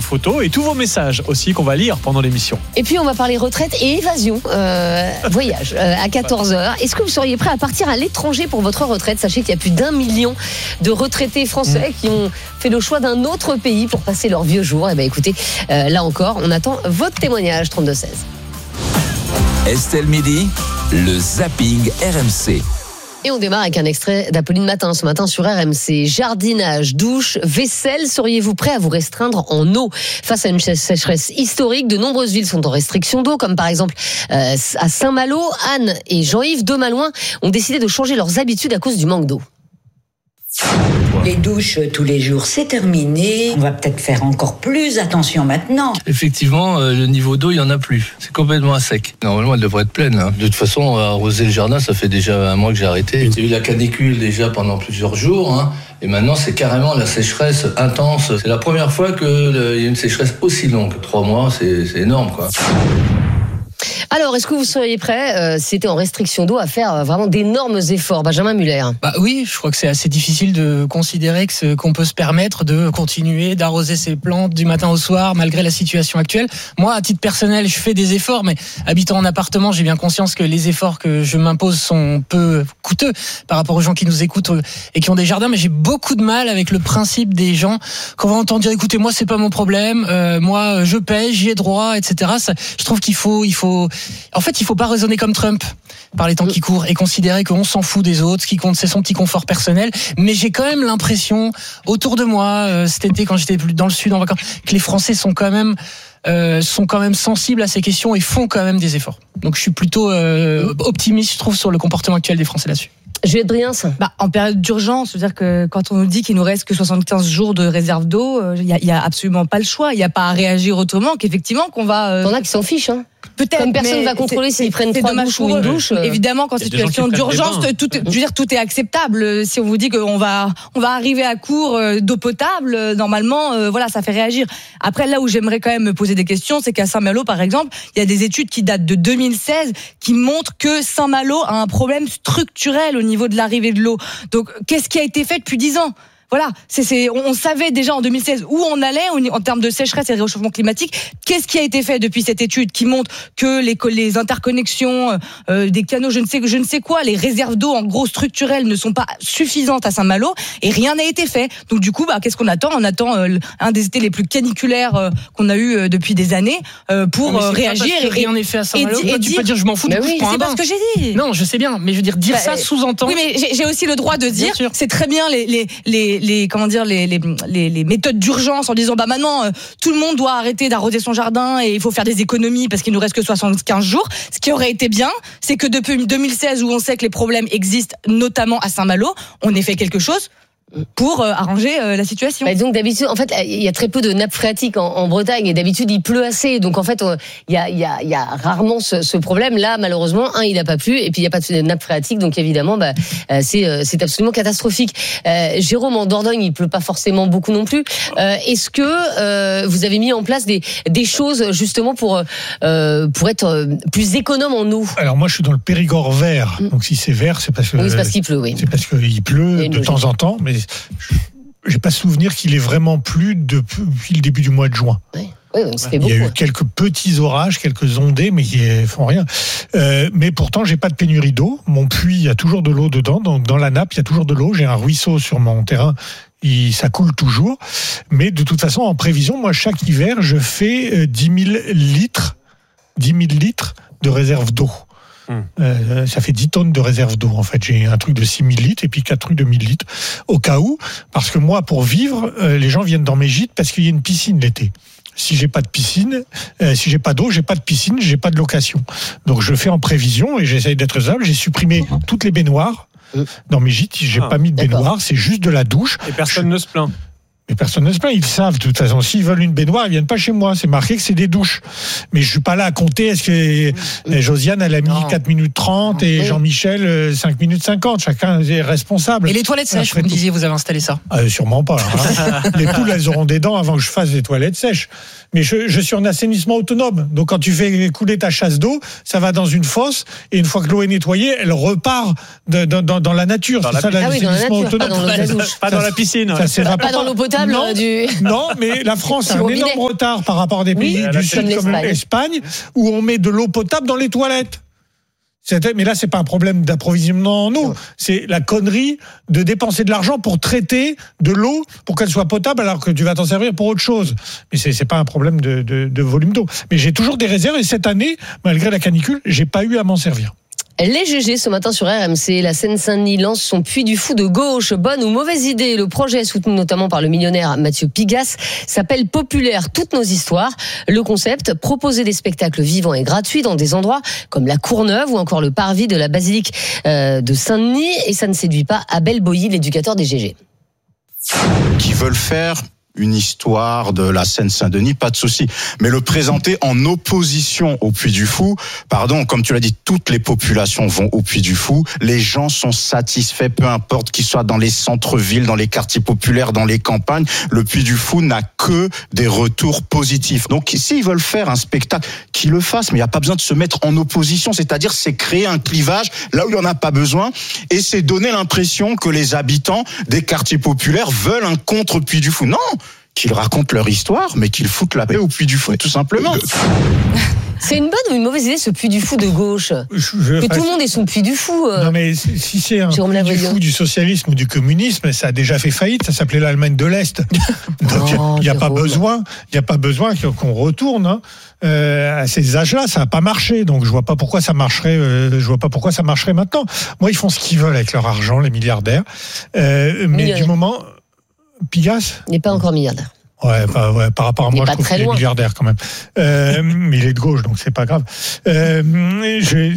photos et tous vos messages aussi qu'on va lire pendant l'émission. Et puis on va parler retraite et évasion, voyage à 14h. Est-ce que vous seriez prêt à partir à l'étranger pour votre retraite? Sachez qu'il y a plus d'1 million de retraités français qui ont fait le choix d'un autre pays pour passer leurs vieux jours. Et bien écoutez, là encore, on attend votre témoignage 32-16. Estelle Midi, le zapping RMC. Et on démarre avec un extrait d'Apolline Matin ce matin sur RMC. Jardinage, douche, vaisselle, seriez-vous prêt à vous restreindre en eau? Face à une sécheresse historique, de nombreuses villes sont en restriction d'eau, comme par exemple à Saint-Malo. Anne et Jean-Yves, deux Malouins, ont décidé de changer leurs habitudes à cause du manque d'eau. Les douches tous les jours, c'est terminé. On va peut-être faire encore plus attention maintenant. Effectivement, le niveau d'eau, il n'y en a plus. C'est complètement à sec. Normalement, elle devrait être pleine. De toute façon, arroser le jardin, ça fait déjà un mois que j'ai arrêté. Il y a eu la canicule déjà pendant plusieurs jours. Et maintenant, c'est carrément la sécheresse intense. C'est la première fois qu'il y a une sécheresse aussi longue. 3 mois, c'est énorme, quoi. Alors, est-ce que vous seriez prêt, si c'était en restriction d'eau, à faire vraiment d'énormes efforts? Benjamin Muller. Oui, je crois que c'est assez difficile de considérer qu'on peut se permettre de continuer d'arroser ses plantes du matin au soir, malgré la situation actuelle. Moi, à titre personnel, je fais des efforts, mais habitant en appartement, j'ai bien conscience que les efforts que je m'impose sont peu coûteux par rapport aux gens qui nous écoutent et qui ont des jardins, mais j'ai beaucoup de mal avec le principe des gens qu'on va entendre dire, écoutez, moi, c'est pas mon problème, moi, je paye, j'y ai droit, etc. Je trouve qu'il faut pas raisonner comme Trump par les temps qui courent et considérer qu'on s'en fout des autres. Ce qui compte, c'est son petit confort personnel. Mais j'ai quand même l'impression, autour de moi, cet été, quand j'étais dans le sud en vacances, que les Français sont quand même sensibles à ces questions et font quand même des efforts. Donc je suis plutôt optimiste, je trouve, sur le comportement actuel des Français là-dessus. Juliette Briens. En période d'urgence, c'est-à-dire que quand on nous dit qu'il nous reste que 75 jours de réserve d'eau, il y a absolument pas le choix. Il n'y a pas à réagir autrement qu'effectivement qu'on va. T'en as qui s'en fichent, hein. Peut-être. Comme personne ne va contrôler s'ils prennent 3 douches ou une douche. Évidemment, quand c'est une situation d'urgence, tout est acceptable. Si on vous dit qu'on va arriver à court d'eau potable, normalement, ça fait réagir. Après, là où j'aimerais quand même me poser des questions, c'est qu'à Saint-Malo, par exemple, il y a des études qui datent de 2016 qui montrent que Saint-Malo a un problème structurel au niveau de l'arrivée de l'eau. Donc, qu'est-ce qui a été fait depuis 10 ans? Voilà, on savait déjà en 2016 où on allait en termes de sécheresse et de réchauffement climatique. Qu'est-ce qui a été fait depuis cette étude qui montre que les interconnexions des canaux, je ne sais quoi, les réserves d'eau en gros structurelles ne sont pas suffisantes à Saint-Malo et rien n'a été fait. Donc du coup, qu'est-ce qu'on attend? On attend un des étés les plus caniculaires qu'on a eu depuis des années pour réagir. Et rien n'est fait à Saint-Malo. Tu peux dire je m'en fous, je prends un bain. C'est pas ce que j'ai dit. Non, je sais bien, mais je veux dire ça sous-entend. Oui, mais j'ai aussi le droit de dire c'est très bien les méthodes d'urgence en disant maintenant tout le monde doit arrêter d'arroser son jardin et il faut faire des économies parce qu'il nous reste que 75 jours. Ce qui aurait été bien, c'est que depuis 2016 où on sait que les problèmes existent notamment à Saint-Malo, on ait fait quelque chose pour arranger la situation. Donc d'habitude, en fait, il y a très peu de nappes phréatiques en Bretagne et d'habitude il pleut assez. Donc en fait, il y a rarement ce problème. Là, malheureusement, il n'a pas plu et puis il n'y a pas de nappe phréatique. Donc évidemment, c'est absolument catastrophique. Jérôme, en Dordogne, il pleut pas forcément beaucoup non plus. Est-ce que vous avez mis en place des choses justement pour être plus économe en eau? Alors moi, je suis dans le Périgord vert. Donc si c'est vert, c'est parce que c'est parce qu'il pleut. Oui. C'est parce qu'il pleut de temps en temps, mais j'ai pas souvenir qu'il ait vraiment plu depuis le début du mois de juin. Oui, ça fait il beaucoup. y a eu quelques petits orages, quelques ondées, mais qui font rien. Mais pourtant, j'ai pas de pénurie d'eau. Mon puits, il y a toujours de l'eau dedans. Donc, dans la nappe, il y a toujours de l'eau. J'ai un ruisseau sur mon terrain. Ça coule toujours. Mais de toute façon, en prévision, moi, chaque hiver, je fais 10 000 litres de réserve d'eau. Ça fait 10 tonnes de réserve d'eau. En fait, j'ai un truc de 6 000 litres et puis 4 trucs de 1 000 litres au cas où. Parce que moi, pour vivre, les gens viennent dans mes gîtes parce qu'il y a une piscine l'été. Si j'ai pas de piscine, si j'ai pas d'eau, j'ai pas de piscine, j'ai pas de location. Donc je fais en prévision et j'essaye d'être raisonnable. J'ai supprimé toutes les baignoires dans mes gîtes. J'ai pas mis de baignoire, c'est juste de la douche. Et personne ne se plaint. Mais personne ne se plaint, ils savent de toute façon. S'ils veulent une baignoire, ils viennent pas chez moi. C'est marqué que c'est des douches. Mais je suis pas là à compter. Est-ce que Josiane, elle a mis 4 minutes 30 et Jean-Michel 5 minutes 50. Chacun est responsable. Et les toilettes sèches, vous me disiez, vous avez installé ça? Sûrement pas. Les poules, elles auront des dents avant que je fasse des toilettes sèches. Mais je suis en assainissement autonome. Donc quand tu fais couler ta chasse d'eau, ça va dans une fosse et une fois que l'eau est nettoyée, elle repart dans la nature. C'est ça l'assainissement autonome. Pas dans la piscine. Ça sert à pas dans l'eau potable. potable Non, mais la France a un énorme retard par rapport à des pays du Sud comme l'Espagne, où on met de l'eau potable dans les toilettes. Mais là, c'est pas un problème d'approvisionnement en eau. C'est la connerie de dépenser de l'argent pour traiter de l'eau pour qu'elle soit potable alors que tu vas t'en servir pour autre chose. Mais c'est pas un problème de volume d'eau. Mais j'ai toujours des réserves et cette année, malgré la canicule, j'ai pas eu à m'en servir. Les GG ce matin sur RMC, la Seine-Saint-Denis lance son puits du fou de gauche. Bonne ou mauvaise idée? Le projet, soutenu notamment par le millionnaire Mathieu Pigasse, s'appelle Populaire toutes nos histoires. Le concept, proposer des spectacles vivants et gratuits dans des endroits comme la Courneuve ou encore le parvis de la basilique de Saint-Denis. Et ça ne séduit pas Abel Boilly, l'éducateur des GG. Qui veulent faire une histoire de la Seine-Saint-Denis, pas de souci. Mais le présenter en opposition au Puy du Fou, pardon, comme tu l'as dit, toutes les populations vont au Puy du Fou. Les gens sont satisfaits, peu importe qu'ils soient dans les centres-villes, dans les quartiers populaires, dans les campagnes. Le Puy du Fou n'a que des retours positifs. Donc, s'ils veulent faire un spectacle, qu'ils le fassent, mais il n'y a pas besoin de se mettre en opposition. C'est-à-dire, c'est créer un clivage là où il n'y en a pas besoin. Et c'est donner l'impression que les habitants des quartiers populaires veulent un contre Puy du Fou. Non! Qu'ils racontent leur histoire, mais qu'ils foutent la paix au Puy du Fou, tout simplement. C'est une bonne ou une mauvaise idée, ce Puy du Fou de gauche? Que tout le monde ait son Puy du Fou. Non, mais si c'est un Puy du Fou du socialisme ou du communisme, ça a déjà fait faillite, ça s'appelait l'Allemagne de l'Est. Donc, il n'y a pas besoin qu'on retourne, à ces âges-là, ça n'a pas marché, donc je vois pas pourquoi ça marcherait. Maintenant. Moi, ils font ce qu'ils veulent avec leur argent, les milliardaires. Mais du moment, Pigasse n'est pas encore milliardaire. Ouais, par rapport à moi, je trouve qu'il est milliardaire quand même. Mais il est de gauche, donc c'est pas grave. J'ai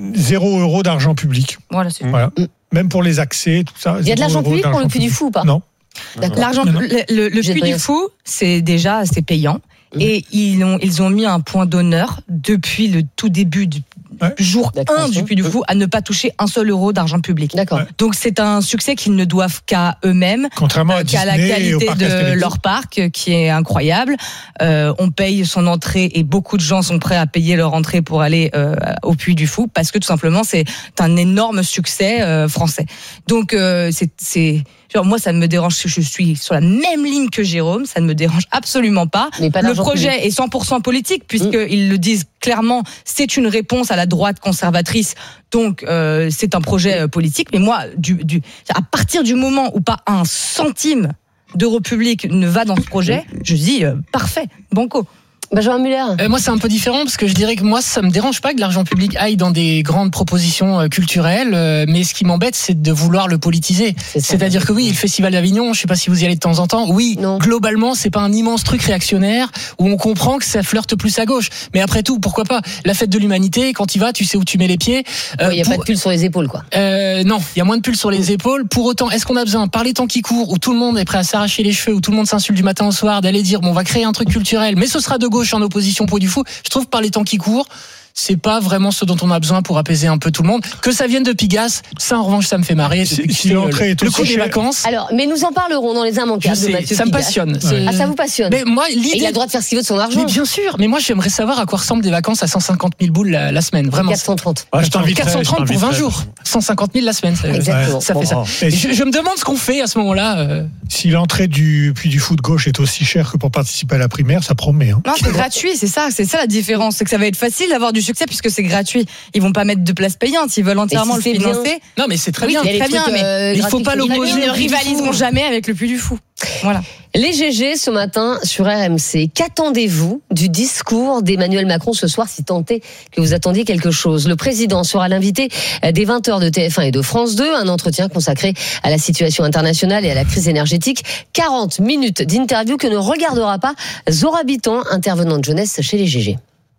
0 € d'argent public. Voilà, c'est voilà. Même pour les accès, tout ça. Il y a de l'argent public pour le Puy du Fou ou pas? Non. D'accord. L'argent, le Puy du Fou, c'est payant. Et ils ont mis un point d'honneur depuis le tout début du jour 1 du Puy du Fou à ne pas toucher 1 seul euro d'argent public. D'accord. Donc c'est un succès qu'ils ne doivent qu'à eux-mêmes, contrairement à qu'à la qualité de leur parc qui est incroyable. On paye son entrée et beaucoup de gens sont prêts à payer leur entrée pour aller au Puy du Fou parce que tout simplement c'est un énorme succès français. Donc c'est genre, moi, ça ne me dérange, je suis sur la même ligne que Jérôme, ça ne me dérange absolument pas. Le projet est 100% politique, puisqu'ils le disent clairement, c'est une réponse à la droite conservatrice, donc c'est un projet politique. Mais moi, à partir du moment où pas un centime d'euro public ne va dans ce projet, je dis parfait, banco. Benjamin Muller. Moi, c'est un peu différent parce que je dirais que moi, ça me dérange pas que l'argent public aille dans des grandes propositions culturelles, mais ce qui m'embête, c'est de vouloir le politiser. C'est-à-dire que oui, le Festival d'Avignon, je sais pas si vous y allez de temps en temps. Oui, globalement, c'est pas un immense truc réactionnaire où on comprend que ça flirte plus à gauche. Mais après tout, pourquoi pas? La fête de l'humanité, quand tu vas, tu sais où tu mets les pieds. Il y a pas de pull sur les épaules, quoi. Non, il y a moins de pull sur les épaules. Pour autant, est-ce qu'on a besoin, par les temps qui courent, où tout le monde est prêt à s'arracher les cheveux, où tout le monde s'insulte du matin au soir, d'aller dire bon, on va créer un truc culturel, mais ce sera de gauche en opposition Puy du Fou? Je trouve que par les temps qui courent, c'est pas vraiment ce dont on a besoin pour apaiser un peu tout le monde. Que ça vienne de Pigasse, ça en revanche, ça me fait marrer. Si l'entrée est le coup des vacances. Alors, mais nous en parlerons dans les immanquables de Mathieu ça me Pigasse. passionne. Ah, ça vous passionne? Mais moi, l'idée. Et il a le droit de faire ce qu'il veut de son argent. Mais bien sûr. Mais moi, j'aimerais savoir à quoi ressemblent des vacances à 150 000 boules la semaine. Vraiment. 430. Je t'inviterai. 430 pour 20 jours. 150 000 la semaine. Exactement. Ça fait ça. Je me demande ce qu'on fait à ce moment-là. Si l'entrée du Puy du Fou de gauche est aussi chère que pour participer à la primaire, ça promet. Hein. Non, c'est gratuit, c'est ça la différence. C'est que ça va être facile d'avoir du succès puisque c'est gratuit. Ils vont pas mettre de place payante, ils veulent entièrement le financer. Non, mais c'est très bien. Très bien, mais il faut pas l'opposer. Ils ne rivaliseront jamais avec le Puy du Fou. Voilà. Les GG ce matin sur RMC. Qu'attendez-vous du discours d'Emmanuel Macron ce soir, si tant est que vous attendiez quelque chose? Le président sera l'invité des 20h de TF1 et de France 2, un entretien consacré à la situation internationale et à la crise énergétique. 40 minutes d'interview que ne regardera pas Zora Bitan, intervenante jeunesse chez les GG.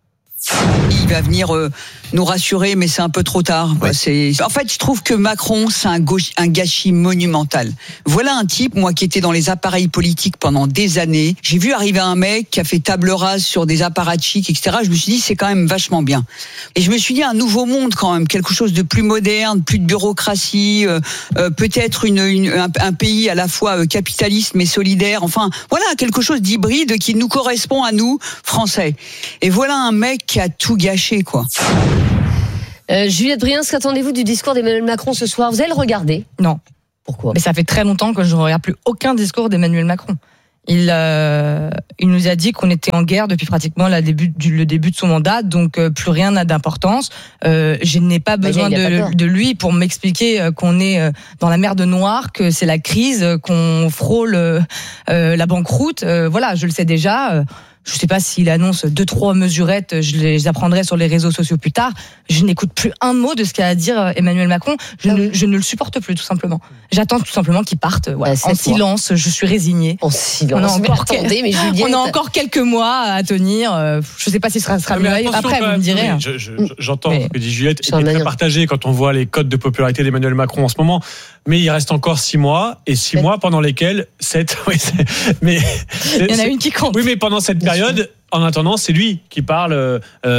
Il va venir nous rassurer, mais c'est un peu trop tard. Ouais. En fait, je trouve que Macron, c'est un gâchis monumental. Voilà un type, moi qui étais dans les appareils politiques pendant des années, j'ai vu arriver un mec qui a fait table rase sur des apparatchiks, etc. Je me suis dit, c'est quand même vachement bien. Et je me suis dit, un nouveau monde quand même, quelque chose de plus moderne, plus de bureaucratie, peut-être un pays à la fois capitaliste mais solidaire. Enfin, voilà, quelque chose d'hybride qui nous correspond à nous, Français. Et voilà un mec qui a tout gâché, quoi. Juliette Briens, qu'attendez-vous du discours d'Emmanuel Macron ce soir? Vous allez le regarder? Non. Pourquoi? Mais ça fait très longtemps que je ne regarde plus aucun discours d'Emmanuel Macron. Il nous a dit qu'on était en guerre depuis pratiquement le début de son mandat, donc plus rien n'a d'importance. Je n'ai pas besoin de lui pour m'expliquer qu'on est dans la merde noire, que c'est la crise, qu'on frôle la banqueroute. Voilà, je le sais déjà. Je ne sais pas s'il annonce 2-3 mesurettes, je les apprendrai sur les réseaux sociaux plus tard. Je n'écoute plus un mot de ce qu'a à dire Emmanuel Macron. Je ne le supporte plus, tout simplement. J'attends tout simplement qu'il parte. Voilà, en silence, je suis résignée. En silence. On a encore quelques mois à tenir. Je ne sais pas si ce sera mieux. Après, vous me direz. J'entends ce que dit Juliette. Et c'est très partagé quand on voit les codes de popularité d'Emmanuel Macron en ce moment. Mais il reste encore 6 mois, et 6 mois pendant lesquels 7. Oui, mais il y en a une qui compte. Oui, mais pendant cette période, en attendant, c'est lui qui parle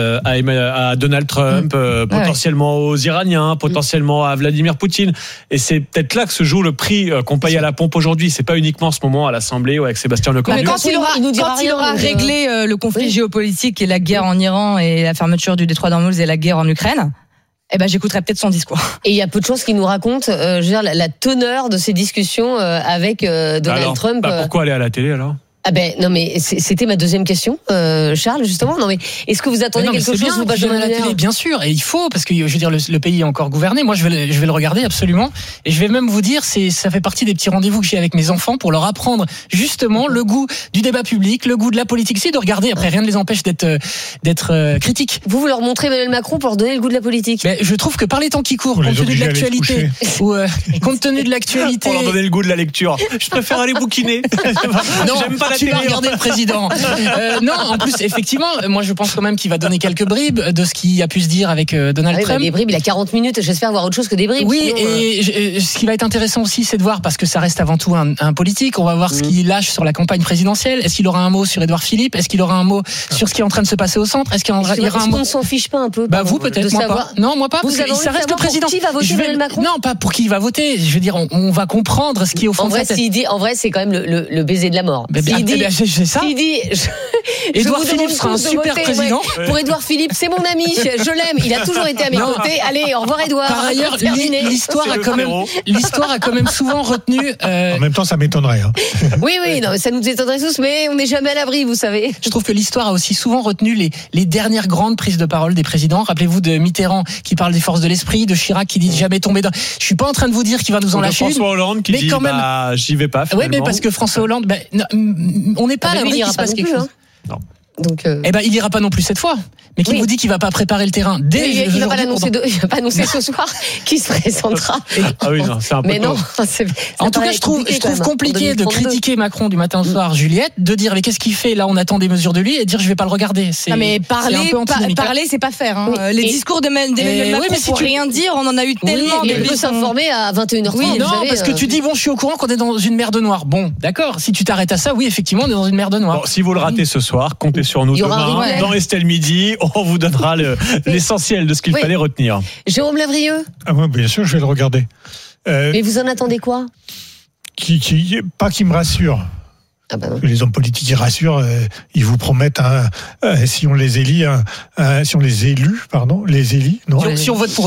à Donald Trump, potentiellement aux Iraniens, potentiellement à Vladimir Poutine. Et c'est peut-être là que se joue le prix qu'on paye à la pompe aujourd'hui. C'est pas uniquement en ce moment à l'Assemblée ou avec Sébastien Lecornu. Mais quand il aura réglé le conflit géopolitique et la guerre en Iran et la fermeture du détroit d'Ormuz et la guerre en Ukraine, j'écouterai peut-être son discours. Et il y a peu de choses qu'il nous raconte, la teneur de ces discussions avec Donald Trump. Pourquoi aller à la télé alors ? Non mais c'était ma deuxième question, Charles, justement. Non mais est-ce que vous attendez quelque chose ou Benjamin la télé, bien sûr, et il faut, parce que je veux dire le pays est encore gouverné. Moi je vais le regarder absolument, et je vais même vous dire, ça fait partie des petits rendez-vous que j'ai avec mes enfants pour leur apprendre justement le goût du débat public, le goût de la politique, c'est de regarder. Après rien ne les empêche d'être critiques. Vous leur montrez Emmanuel Macron pour leur donner le goût de la politique. Je trouve que par les temps qui courent, compte tenu de l'actualité, compte tenu de l'actualité, pour leur donner le goût de la lecture, je préfère aller bouquiner. Non, j'aime pas tu vas regarder le président. Non, en plus, effectivement, moi je pense quand même qu'il va donner quelques bribes de ce qui a pu se dire avec Donald Trump. Des bribes, il a 40 minutes, j'espère avoir autre chose que des bribes. Oui, et ce qui va être intéressant aussi, c'est de voir, parce que ça reste avant tout un politique, on va voir ce qu'il lâche sur la campagne présidentielle. Est-ce qu'il aura un mot sur Édouard Philippe ? Est-ce qu'il aura un mot sur ce qui est en train de se passer au centre ? Est-ce qu'il y aura un mot ? On ne s'en fiche pas un peu. Vous peut-être, moi pas. Non, moi pas, parce que ça reste le président. Qui va voter Emmanuel Macron ? Non, pas pour qui il va voter. Je veux dire, on va comprendre ce qui est au fond de sa tête. En vrai, c'est quand même le baiser de la mort. C'est ça. Édouard Philippe sera un super président. Ouais. Pour Édouard Philippe, c'est mon ami, je l'aime, il a toujours été à mes côtés. Allez, au revoir Édouard. Par ailleurs, l'histoire a quand même souvent retenu. En même temps, ça m'étonnerait. Hein. Oui, non, ça nous étonnerait tous, mais on n'est jamais à l'abri, vous savez. Je trouve que l'histoire a aussi souvent retenu les dernières grandes prises de parole des présidents. Rappelez-vous de Mitterrand qui parle des forces de l'esprit, de Chirac qui dit jamais tomber dans. Je suis pas en train de vous dire qu'il va nous en lâcher. François Hollande qui dit j'y vais pas. Oui, mais parce que François Hollande, on n'est pas à l'abri qu'il se passe quelque chose. Non. Donc il ira pas non plus cette fois. Mais qui vous dit qu'il va pas préparer le terrain dès il va pas l'annoncer il va pas annoncer ce soir qui se présentera. Ah oui, non, c'est un peu mais non, en tout cas, je trouve compliqué de critiquer Macron du matin au soir, Juliette, de dire mais qu'est-ce qu'il fait là, on attend des mesures de lui, et de dire je vais pas le regarder. Mais parler c'est pas faire. Hein. Les discours d'Emmanuel Macron pour rien dire, on en a eu tellement. Il peut s'informer à 21h30. Oui, non, parce que tu dis je suis au courant qu'on est dans une merde noire. Bon, d'accord. Si tu t'arrêtes à ça, oui, effectivement, on est dans une merde noire. Bon, si vous le ratez ce soir, comptez sur nous demain dans Estelle Midi. On vous donnera l'essentiel de ce qu'il fallait retenir. Jérôme Lavrieux. Bien sûr, je vais le regarder. Mais vous en attendez quoi ? Pas qui me rassure. Les hommes politiques ils rassurent, ils vous promettent si on les élit, si on les élus, non. Si on vote pour eux,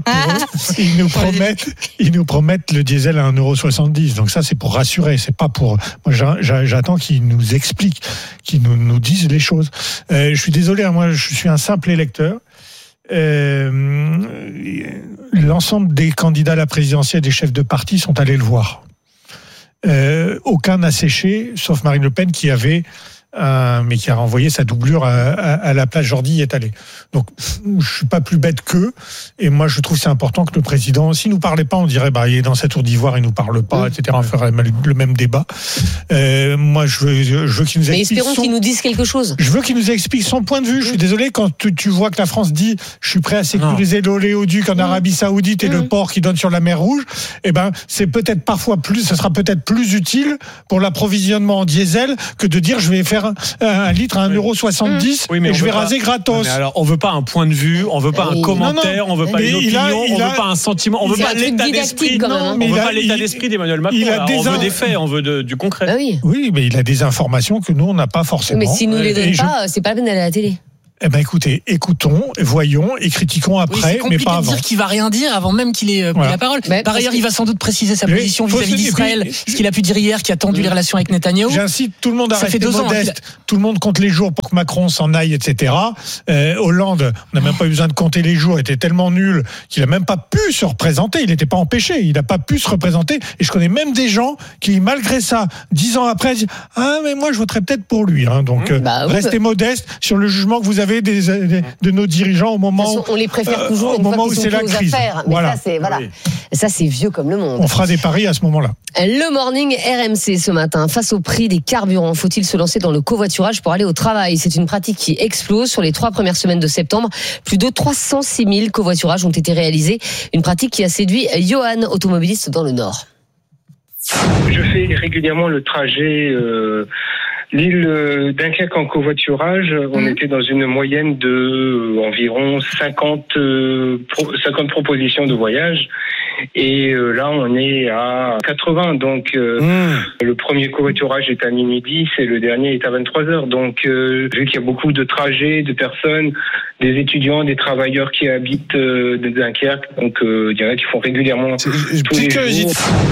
ils nous promettent le diesel à 1,70 €. Donc ça c'est pour rassurer, c'est pas pour. Moi j'attends qu'ils nous expliquent, qu'ils nous disent les choses. Je suis désolé, moi je suis un simple électeur. L'ensemble des candidats à la présidentielle, des chefs de parti sont allés le voir. Aucun n'a séché, sauf Marine Le Pen qui avait mais qui a renvoyé sa doublure à la place Jordi est allé. Donc je suis pas plus bête qu'eux, et moi je trouve que c'est important que le président, s'il nous parlait pas, on dirait il est dans sa tour d'ivoire, il nous parle pas, etc. On ferait le même débat. Moi je veux qu'il nous explique. Mais espérons qu'il nous dise quelque chose. Je veux qu'il nous explique son point de vue. Je suis désolé quand tu vois que la France dit je suis prêt à sécuriser l'oléoduc en Arabie Saoudite et le port qui donne sur la mer Rouge. C'est peut-être parfois ce sera peut-être plus utile pour l'approvisionnement en diesel que de dire je vais faire un litre à 1,70 € et je vais raser gratos. Mais alors, on veut pas un point de vue, on veut pas un commentaire, on veut pas une opinion, on veut pas un sentiment, on veut pas l'état d'esprit. On veut pas l'état d'esprit d'Emmanuel Macron. On veut des faits, on veut du concret. Oui, mais il a des informations que nous on n'a pas forcément. Mais s'il nous les donne pas, c'est pas la peine d'aller à la télé. Eh ben écoutez, écoutons, voyons et critiquons après, mais pas avant. C'est compliqué de dire qu'il va rien dire avant même qu'il ait pris la parole. Par ailleurs, il va sans doute préciser sa position vis-à-vis d'Israël, ce qu'il a pu dire hier, qui a tendu les relations avec Netanyahou. J'incite tout le monde à rester modeste. Tout le monde compte les jours pour que Macron s'en aille, etc. Hollande, on n'a même pas eu besoin de compter les jours, était tellement nul qu'il a même pas pu se représenter. Il n'était pas empêché, il n'a pas pu se représenter. Et je connais même des gens qui, malgré ça, 10 ans après, disent mais moi je voterais peut-être pour lui. Donc restez modeste sur le jugement que vous avez de nos dirigeants au moment où on les préfère toujours au moment où c'est la crise. Voilà. Ça c'est vieux comme le monde. On fera des paris à ce moment-là. Le morning RMC ce matin, face au prix des carburants, faut-il se lancer dans le covoiturage pour aller au travail? C'est une pratique qui explose. Sur les 3 premières semaines de septembre, plus de 306 000 covoiturages ont été réalisés. Une pratique qui a séduit Johan, automobiliste dans le Nord. Je fais régulièrement le trajet l'île Dunkerque en covoiturage. On était dans une moyenne de environ 50 propositions de voyage. Et là, on est à 80. Donc, le premier covoiturage est à minuit 10 et le dernier est à 23h. Donc, vu qu'il y a beaucoup de trajets, de personnes, des étudiants, des travailleurs qui habitent de Dunkerque, donc il y en a qui font régulièrement tous les jours.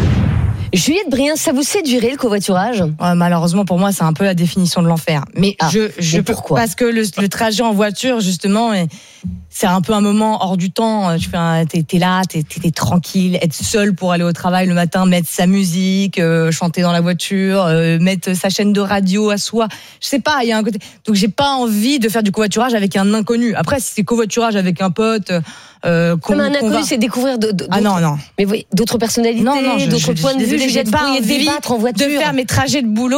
Juliette Brien, ça vous séduirait le covoiturage? Malheureusement pour moi, c'est un peu la définition de l'enfer. Mais pourquoi? Parce que le trajet en voiture, justement, c'est un peu un moment hors du temps. T'es là, t'es tranquille, être seul pour aller au travail le matin, mettre sa musique, chanter dans la voiture, mettre sa chaîne de radio à soi. Je sais pas, il y a un côté. Donc j'ai pas envie de faire du covoiturage avec un inconnu. Après, si c'est covoiturage avec un pote. Un inconnu, c'est découvrir non. Mais oui, d'autres personnalités, d'autres points de vue. J'ai pas envie débattre en voiture. de faire mes trajets de boulot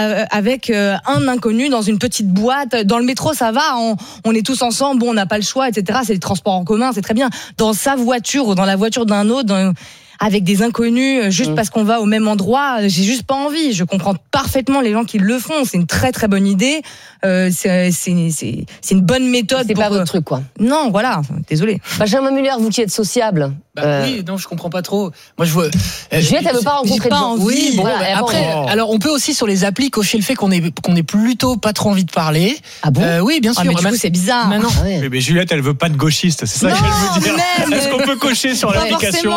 avec un inconnu dans une petite boîte. Dans le métro, ça va, on est tous ensemble, on n'a pas le choix, etc. C'est les transports en commun, c'est très bien. Dans sa voiture ou dans la voiture d'un autre, avec des inconnus, juste parce qu'on va au même endroit, j'ai juste pas envie. Je comprends parfaitement les gens qui le font. C'est une très très bonne idée. C'est une bonne méthode. C'est pas votre truc, quoi. Non, voilà. Désolé. Benjamin Muller, vous qui êtes sociable. Oui, non, je comprends pas trop. Moi, je vois. Juliette, elle veut pas rencontrer des gens. Oui, bon. Après, alors on peut aussi sur les applis cocher le fait qu'on ait plutôt pas trop envie de parler. Ah bon? Oui, bien sûr. Mais du coup, c'est bizarre. Mais Juliette, elle veut pas de gauchiste. C'est ça qu'elle veut dire. Est-ce qu'on peut cocher sur l'application?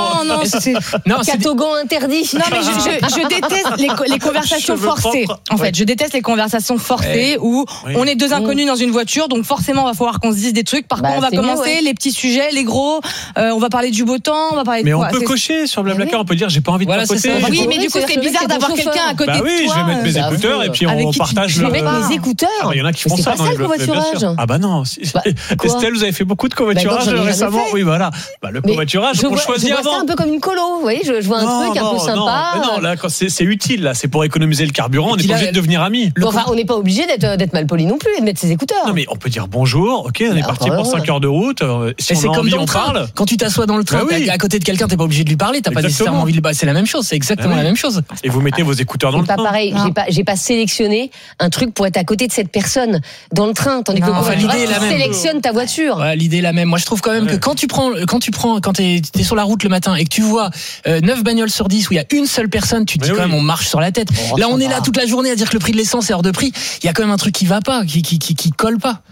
Non, Catogan interdit. Non, mais je déteste les conversations forcées. En fait, je déteste les conversations forcées où on est deux inconnus dans une voiture, donc forcément, va falloir qu'on se dise des trucs. Par contre, on va commencer les petits sujets, les gros. On va parler du beau temps, on va parler de quoi. Mais on peut cocher sur Blablacar, on peut dire j'ai pas envie de papoter. Oui, mais du coup, c'est bizarre d'avoir quelqu'un à côté de toi. Oui, je vais mettre mes écouteurs et puis on partage. Je vais mettre mes écouteurs. Il y en a qui font ça. C'est pas ça le covoiturage. Ah bah non. Estelle, vous avez fait beaucoup de covoiturage récemment. Oui, voilà. Le covoiturage, on choisit avant. C'est un peu comme une colo, vous voyez, je vois un truc un peu sympa. Non, là, c'est utile, là, c'est pour économiser le carburant, on n'est pas obligé de devenir amis. Enfin, on n'est pas obligé d'être mal poli non plus et de mettre ses écouteurs. Non, mais on peut dire bonjour, ok, on est parti pour 5 heures de route. Si on a envie, on parle. Quand tu t'assois dans le train, à côté de quelqu'un, t'es pas obligé de lui parler, t'as pas nécessairement envie de lui. C'est la même chose, c'est exactement la même chose. Et vous mettez vos écouteurs dans le train. C'est pas pareil, j'ai pas sélectionné un truc pour être à côté de cette personne dans le train, tandis que tu sélectionnes ta voiture. Ouais, l'idée est la même. Moi, je trouve quand même que quand t'es sur la route le matin et que tu vois 9 bagnoles sur 10 où il y a une seule personne, tu te dis quand même on marche sur la tête. Là, on est là toute la journée à dire que le prix de l'essence est hors de prix. Il y a quand même un truc qui va pas, qui colle pas.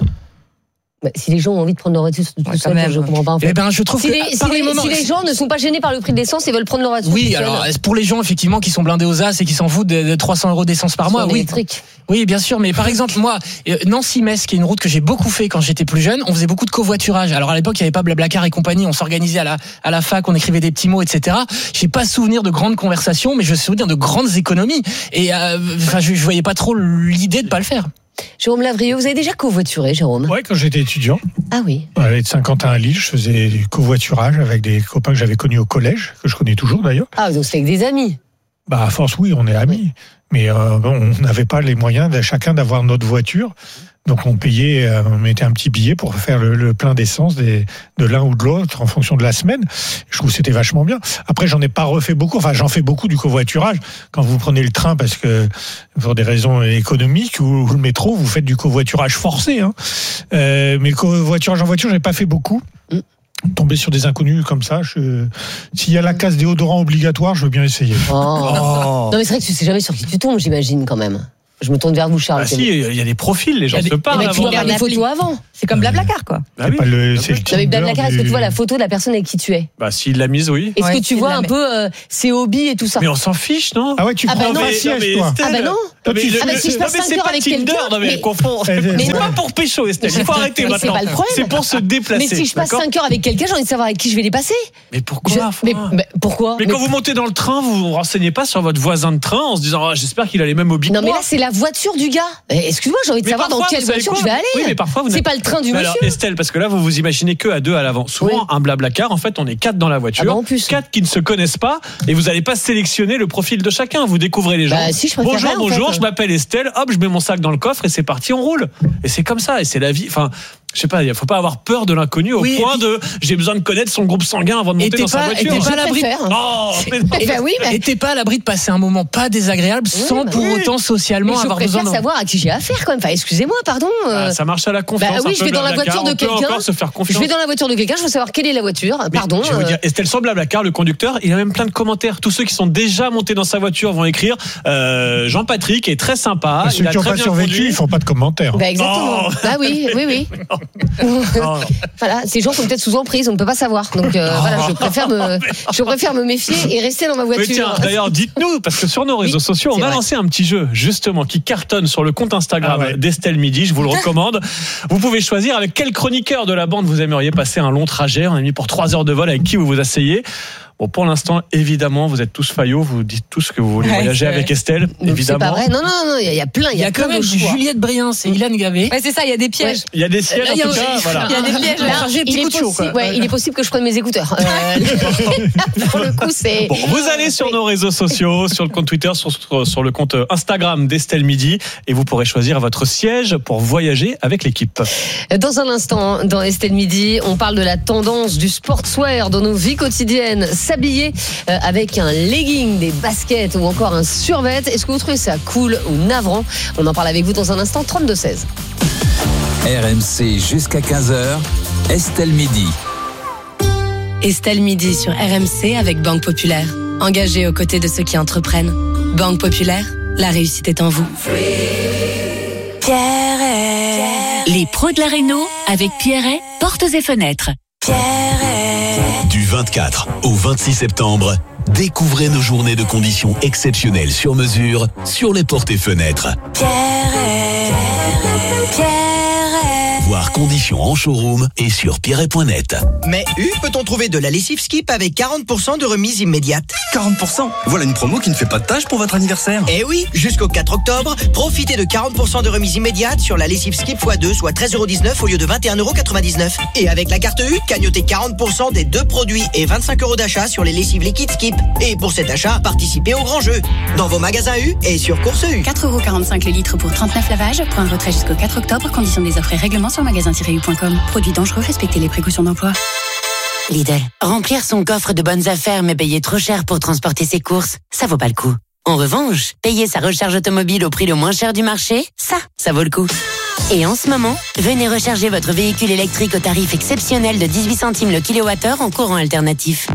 Si les gens ont envie de prendre leur voiture tout seul, je comprends pas. En fait. Je trouve si les gens ne sont pas gênés par le prix de l'essence et veulent prendre leur voiture. Oui, alors pour les gens effectivement qui sont blindés aux as et qui s'en foutent de 300 € d'essence par mois, oui. Oui, bien sûr. Mais par exemple, moi, Nancy-Metz, qui est une route que j'ai beaucoup fait quand j'étais plus jeune, on faisait beaucoup de covoiturage. Alors à l'époque, il y avait pas Blablacar et compagnie. On s'organisait à la fac, on écrivait des petits mots, etc. J'ai pas souvenir de grandes conversations, mais je me souviens de grandes économies. Et je voyais pas trop l'idée de pas le faire. Jérôme Lavrieux, vous avez déjà covoituré, Jérôme? Oui, quand j'étais étudiant. Ah oui. J'allais de Saint-Quentin à Lille, je faisais du covoiturage avec des copains que j'avais connus au collège, que je connais toujours d'ailleurs. Ah, donc c'est avec des amis? Bah, à force, oui, on est amis. Oui. Mais on n'avait pas les moyens de chacun d'avoir notre voiture. Donc on payait, on mettait un petit billet pour faire le plein d'essence de l'un ou de l'autre en fonction de la semaine. Je trouve que c'était vachement bien. Après, j'en ai pas refait beaucoup. Enfin, j'en fais beaucoup du covoiturage. Quand vous prenez le train parce que pour des raisons économiques ou le métro, vous faites du covoiturage forcé. Mais le covoiturage en voiture, j'ai pas fait beaucoup. Tomber sur des inconnus comme ça, s'il y a la case déodorant obligatoire, je veux bien essayer. Non, mais c'est vrai que tu sais jamais sur qui tu tombes, j'imagine quand même. Je me tourne vers vous, Charles. Si, il y a des profils, les gens se parlent. Mais tu dois faire des photos avant. C'est comme Blablacar, quoi. C'est pas le, c'est le Non, mais Blablacar, est-ce que tu vois la photo de la personne avec qui tu es? Bah, s'il l'a mise, oui. Est-ce Ouais, que tu il vois l'a un mis. peu ses hobbies et tout ça? Mais on s'en fiche, non? Ah ouais, tu Ah bah prends non, un mais siège, toi. Ah bah non. Non, mais Ah bah si je passe 5 heures avec quelqu'un. Non, mais elle confond. Mais C'est non. pas pour pécho, Estelle. Il faut arrêter Mais c'est maintenant. pas le problème. C'est pour se déplacer. Mais si je passe d'accord 5 heures avec quelqu'un, j'ai envie de savoir avec qui je vais les passer. Mais pourquoi? Mais pourquoi? Mais quand vous montez dans le train, vous vous renseignez pas sur votre voisin de train en se disant, j'espère qu'il a les mêmes hobbies que Non mais moi. là c'est la voiture du gars. Excuse-moi, j'ai envie de Mais savoir dans parfois, quelle vous savez voiture quoi je vais aller. Oui, mais parfois, vous c'est n'êtes- pas le train du Mais alors, monsieur. Estelle, parce que là, vous vous imaginez que à deux à l'avant. Souvent, Oui. un Blablacar, en fait, on est 4 dans la voiture. Ah bah, en plus. 4 qui ne se connaissent pas et vous n'allez pas sélectionner le profil de chacun. Vous découvrez les gens. Bah, si, je préférerais, bonjour, en bonjour, fait. je m'appelle Estelle. Hop, je mets mon sac dans le coffre et c'est parti, on roule. Et c'est comme ça. Et c'est la vie. Enfin, je sais pas, il faut pas avoir peur de l'inconnu au Oui, point et puis- de j'ai besoin de connaître son groupe sanguin avant de Et monter t'es dans sa pas- et voiture. t'es pas Je à l'abri. préfère. Oh, mais non. Eh ben oui, mais Et t'es pas à l'abri de passer un moment pas désagréable sans pour autant socialement je avoir besoin préfère de... savoir à qui j'ai affaire quand même. Enfin, excusez-moi, pardon. Ah, ça marche à la confiance. Bah oui, un je peu vais dans la Blablacar. voiture de On peut quelqu'un. encore se faire Je confiance. vais dans la voiture de quelqu'un, je veux savoir quelle est la voiture. Mais Pardon. je vais vous dire, Estelle, sur Blablacar, le conducteur, il a même plein de commentaires. Tous ceux qui sont déjà montés dans sa voiture vont écrire Jean-Patrick est très sympa. Ceux il a qui n'ont très pas bien survécu, conduit. ils font pas de commentaires. Bah exactement. Oh. Ah oui, oui, oui. Non. Voilà, ces gens sont peut-être sous emprise, on ne peut pas savoir. Donc voilà, je préfère me méfier et rester dans ma Mais voiture. tiens, d'ailleurs, dites-nous, parce que sur nos réseaux Oui, sociaux, on c'est a vrai. lancé un petit jeu, justement, qui cartonne sur le compte Instagram Ah ouais. d'Estelle Midi. Je vous le recommande. Vous pouvez choisir avec quel chroniqueur de la bande vous aimeriez passer un long trajet. On a mis pour 3 heures de vol avec qui vous vous asseyez. Bon, pour l'instant, évidemment, vous êtes tous faillots. Vous dites tous que vous voulez Ouais, voyager c'est avec vrai. Estelle, Donc, c'est évidemment. pas vrai. Non, il y a plein, Il y a quand plein même de choix. Juliette Briens et Ilan Gavé. Ouais, c'est ça, il y a des pièges. Il y a des sièges, Là, en il y a tout aussi- cas. Voilà. Il y a des pièges. Là, J'ai un petit il, coup est de chaud, possible, quoi. il est possible que je prenne mes écouteurs. Pour le coup, c'est. Bon, vous allez sur nos réseaux sociaux, sur le compte Twitter, sur le compte Instagram d'Estelle Midi, et vous pourrez choisir votre siège pour voyager avec l'équipe. Dans un instant, dans Estelle Midi, on parle de la tendance du sportswear dans nos vies quotidiennes. S'habiller avec un legging, des baskets ou encore un survêt. Est-ce que vous trouvez ça cool ou navrant? On en parle avec vous dans un instant. 32-16. RMC jusqu'à 15h, Estelle Midi. Estelle Midi sur RMC avec Banque Populaire. Engagée aux côtés de ceux qui entreprennent. Banque Populaire, la réussite est en vous. Pierret. Les pros de la réno avec Pierret, portes et fenêtres. Du 24 au 26 septembre, découvrez nos journées de conditions exceptionnelles sur mesure sur les portes et fenêtres. Voir conditions en showroom et sur pierret.net. Mais peut-on trouver de la lessive Skip avec 40% de remise immédiate? 40%? Voilà une promo qui ne fait pas de tâche pour votre anniversaire. Eh oui, jusqu'au 4 octobre, profitez de 40% de remise immédiate sur la lessive Skip x2, soit 13,19€ au lieu de 21,99€. Et avec la carte U, cagnotez 40% des 2 produits et 25€ d'achat sur les lessives liquides Skip. Et pour cet achat, participez au grand jeu. Dans vos magasins U et sur Course U. 4,45€ le litre pour 39 lavages. Point de retrait jusqu'au 4 octobre. Conditions des offres et règlements sur magasin-u.com. Produits dangereux, respectez les précautions d'emploi. Lidl, remplir son coffre de bonnes affaires mais payer trop cher pour transporter ses courses, ça vaut pas le coup. En revanche, payer sa recharge automobile au prix le moins cher du marché, ça vaut le coup. Et en ce moment, venez recharger votre véhicule électrique au tarif exceptionnel de 18 centimes le kilowattheure en courant alternatif.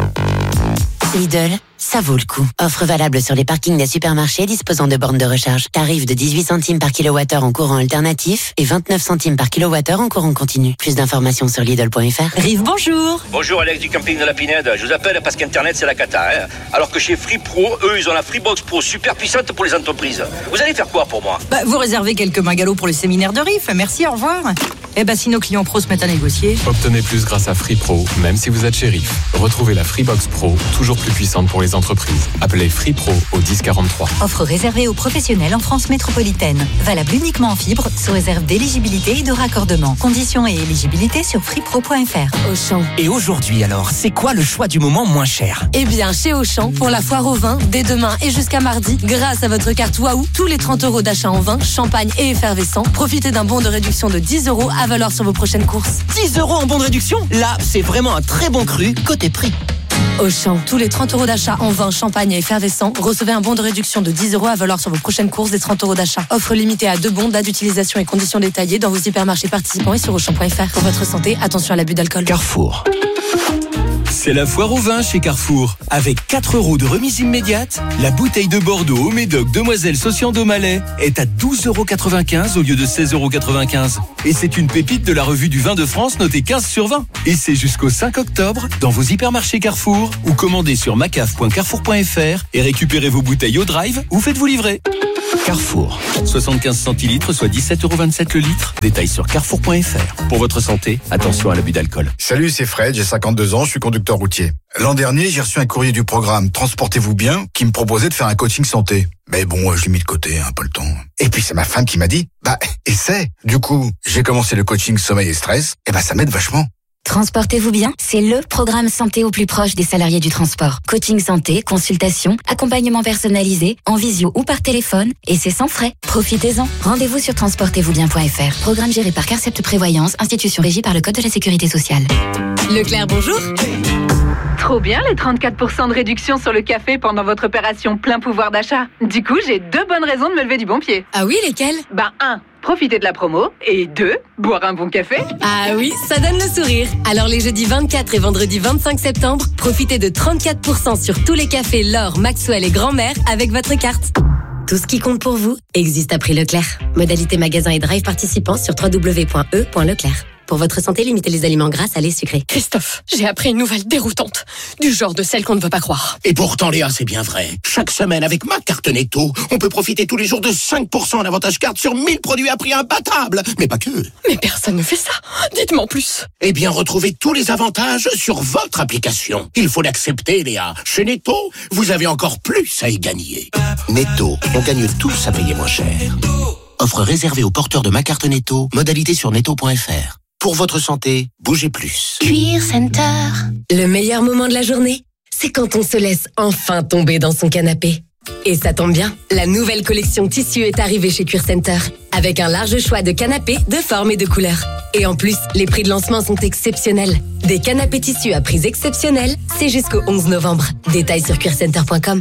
Lidl, ça vaut le coup. Offre valable sur les parkings des supermarchés disposant de bornes de recharge. Tarif de 18 centimes par kilowattheure en courant alternatif et 29 centimes par kilowattheure en courant continu. Plus d'informations sur Lidl.fr. Rive, bonjour. Bonjour Alex du camping de la Pinède. Je vous appelle parce qu'Internet c'est la cata. Hein. Alors que chez Free Pro, eux ils ont la Freebox Pro super puissante pour les entreprises. Vous allez faire quoi pour moi? Vous réservez quelques magalots pour le séminaire de RIF. Merci, au revoir. Si nos clients pros se mettent à négocier. Obtenez plus grâce à Free Pro, même si vous êtes chez RIF. Retrouvez la Freebox Pro, toujours plus puissante pour les entreprises. Appelez Free Pro au 1043. Offre réservée aux professionnels en France métropolitaine. Valable uniquement en fibre, sous réserve d'éligibilité et de raccordement. Conditions et éligibilité sur freepro.fr. Auchan. Et aujourd'hui alors, c'est quoi le choix du moment moins cher? Eh bien, chez Auchan, pour la foire au vin, dès demain et jusqu'à mardi, grâce à votre carte Waouh, tous les 30 € d'achat en vin, champagne et effervescent, profitez d'un bon de réduction de 10 € à valoir sur vos prochaines courses. 10 € en bon de réduction? Là, c'est vraiment un très bon cru côté prix. Auchan, tous les 30 € d'achat en vin, champagne et effervescent, recevez un bon de réduction de 10 € à valoir sur vos prochaines courses des 30 € d'achat. Offre limitée à 2 bons, date d'utilisation et conditions détaillées dans vos hypermarchés participants et sur Auchan.fr. Pour votre santé, attention à l'abus d'alcool. Carrefour. C'est la foire au vin chez Carrefour. Avec 4 € de remise immédiate, la bouteille de Bordeaux au Médoc Demoiselle Socian d'Aumalais est à 12,95 € au lieu de 16,95 €. Et c'est une pépite de la revue du vin de France notée 15 sur 20. Et c'est jusqu'au 5 octobre dans vos hypermarchés Carrefour ou commandez sur macaf.carrefour.fr et récupérez vos bouteilles au drive ou faites-vous livrer. Carrefour, 75 centilitres, soit 17,27 € le litre. Détails sur carrefour.fr. Pour votre santé, attention à l'abus d'alcool. Salut, c'est Fred, j'ai 52 ans, je suis conducteur routier. L'an dernier, j'ai reçu un courrier du programme Transportez-vous bien qui me proposait de faire un coaching santé. Mais bon, je l'ai mis de côté, pas le temps. Et puis c'est ma femme qui m'a dit, essaie. Du coup, j'ai commencé le coaching sommeil et stress, et ça m'aide vachement. Transportez-vous bien, c'est le programme santé au plus proche des salariés du transport. Coaching santé, consultation, accompagnement personnalisé, en visio ou par téléphone, et c'est sans frais. Profitez-en. Rendez-vous sur transportezvousbien.fr. Programme géré par Carcept Prévoyance, institution régie par le Code de la Sécurité sociale. Leclerc, bonjour. Trop bien les 34% de réduction sur le café pendant votre opération plein pouvoir d'achat. Du coup, j'ai 2 bonnes raisons de me lever du bon pied. Ah oui, lesquelles ? 1. Profiter de la promo. Et 2. Boire un bon café. Ah oui, ça donne le sourire. Alors les jeudis 24 et vendredi 25 septembre, profitez de 34% sur tous les cafés L'Or, Maxwell et Grand-Mère avec votre carte. Tout ce qui compte pour vous existe à prix Leclerc. Modalité magasin et drive participants sur www.e.leclerc. Pour votre santé, limitez les aliments gras, salés, sucrés. Christophe, j'ai appris une nouvelle déroutante. Du genre de celle qu'on ne veut pas croire. Et pourtant, Léa, c'est bien vrai. Chaque semaine, avec ma carte Netto, on peut profiter tous les jours de 5% d'avantage carte sur 1000 produits à prix imbattable. Mais pas que. Mais personne ne fait ça. Dites-moi en plus. Eh bien, retrouvez tous les avantages sur votre application. Il faut l'accepter, Léa. Chez Netto, vous avez encore plus à y gagner. Netto, on gagne tous à payer moins cher. Offre réservée aux porteurs de ma carte Netto. Modalité sur netto.fr. Pour votre santé, bougez plus. Cuir Center. Le meilleur moment de la journée, c'est quand on se laisse enfin tomber dans son canapé. Et ça tombe bien, la nouvelle collection tissu est arrivée chez Cuir Center. Avec un large choix de canapés de formes et de couleurs. Et en plus, les prix de lancement sont exceptionnels. Des canapés tissus à prix exceptionnels, c'est jusqu'au 11 novembre. Détails sur cuircenter.com.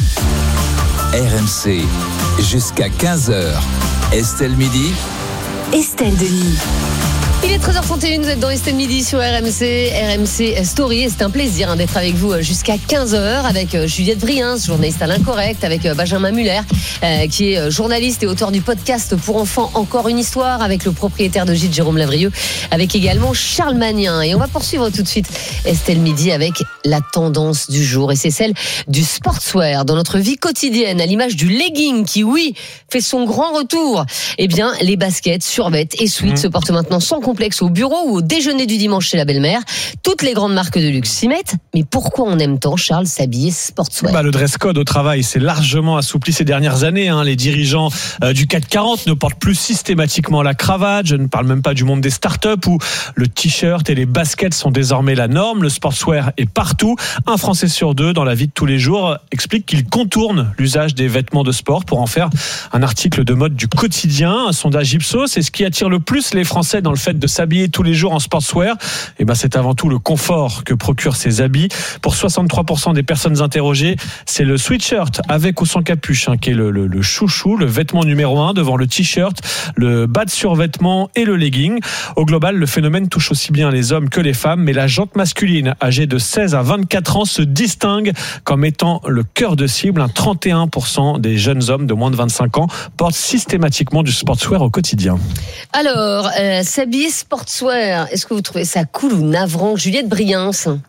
RMC, jusqu'à 15h. Estelle Midi. Estelle Denis. Il est 13h31, vous êtes dans Estelle Midi sur RMC Story et c'est un plaisir d'être avec vous jusqu'à 15h avec Juliette Briens, journaliste à l'Incorrect, avec Benjamin Muller qui est journaliste et auteur du podcast pour enfants Encore une histoire, avec le propriétaire de Gîte Jérôme Lavrieux, avec également Charles Magnin. Et on va poursuivre tout de suite Estelle Midi avec la tendance du jour et c'est celle du sportswear dans notre vie quotidienne, à l'image du legging qui, oui, fait son grand retour. Eh bien, les baskets, survêtements et suites se portent maintenant sans complexe au bureau ou au déjeuner du dimanche chez la belle-mère. Toutes les grandes marques de luxe s'y mettent. Mais pourquoi on aime tant, Charles, s'habiller sportswear ? Le dress code au travail s'est largement assoupli ces dernières années. Les dirigeants du CAC 40 ne portent plus systématiquement la cravate. Je ne parle même pas du monde des startups où le t-shirt et les baskets sont désormais la norme. Le sportswear est partout. Un Français sur 2 dans la vie de tous les jours explique qu'il contourne l'usage des vêtements de sport pour en faire un article de mode du quotidien. Un sondage Ipsos, c'est ce qui attire le plus les Français dans le fait de s'habiller tous les jours en sportswear. C'est avant tout le confort que procurent ces habits. Pour 63% des personnes interrogées, c'est le sweatshirt avec ou sans capuche qui est le chouchou, le vêtement numéro 1 devant le t-shirt, le bas de survêtement et le legging. Au global, le phénomène touche aussi bien les hommes que les femmes, mais la jante masculine âgée de 16 à 24 ans se distingue comme étant le cœur de cible. 31% des jeunes hommes de moins de 25 ans portent systématiquement du sportswear au quotidien. Alors, s'habiller sportswear, est-ce que vous trouvez ça cool ou navrant, Juliette Briens ?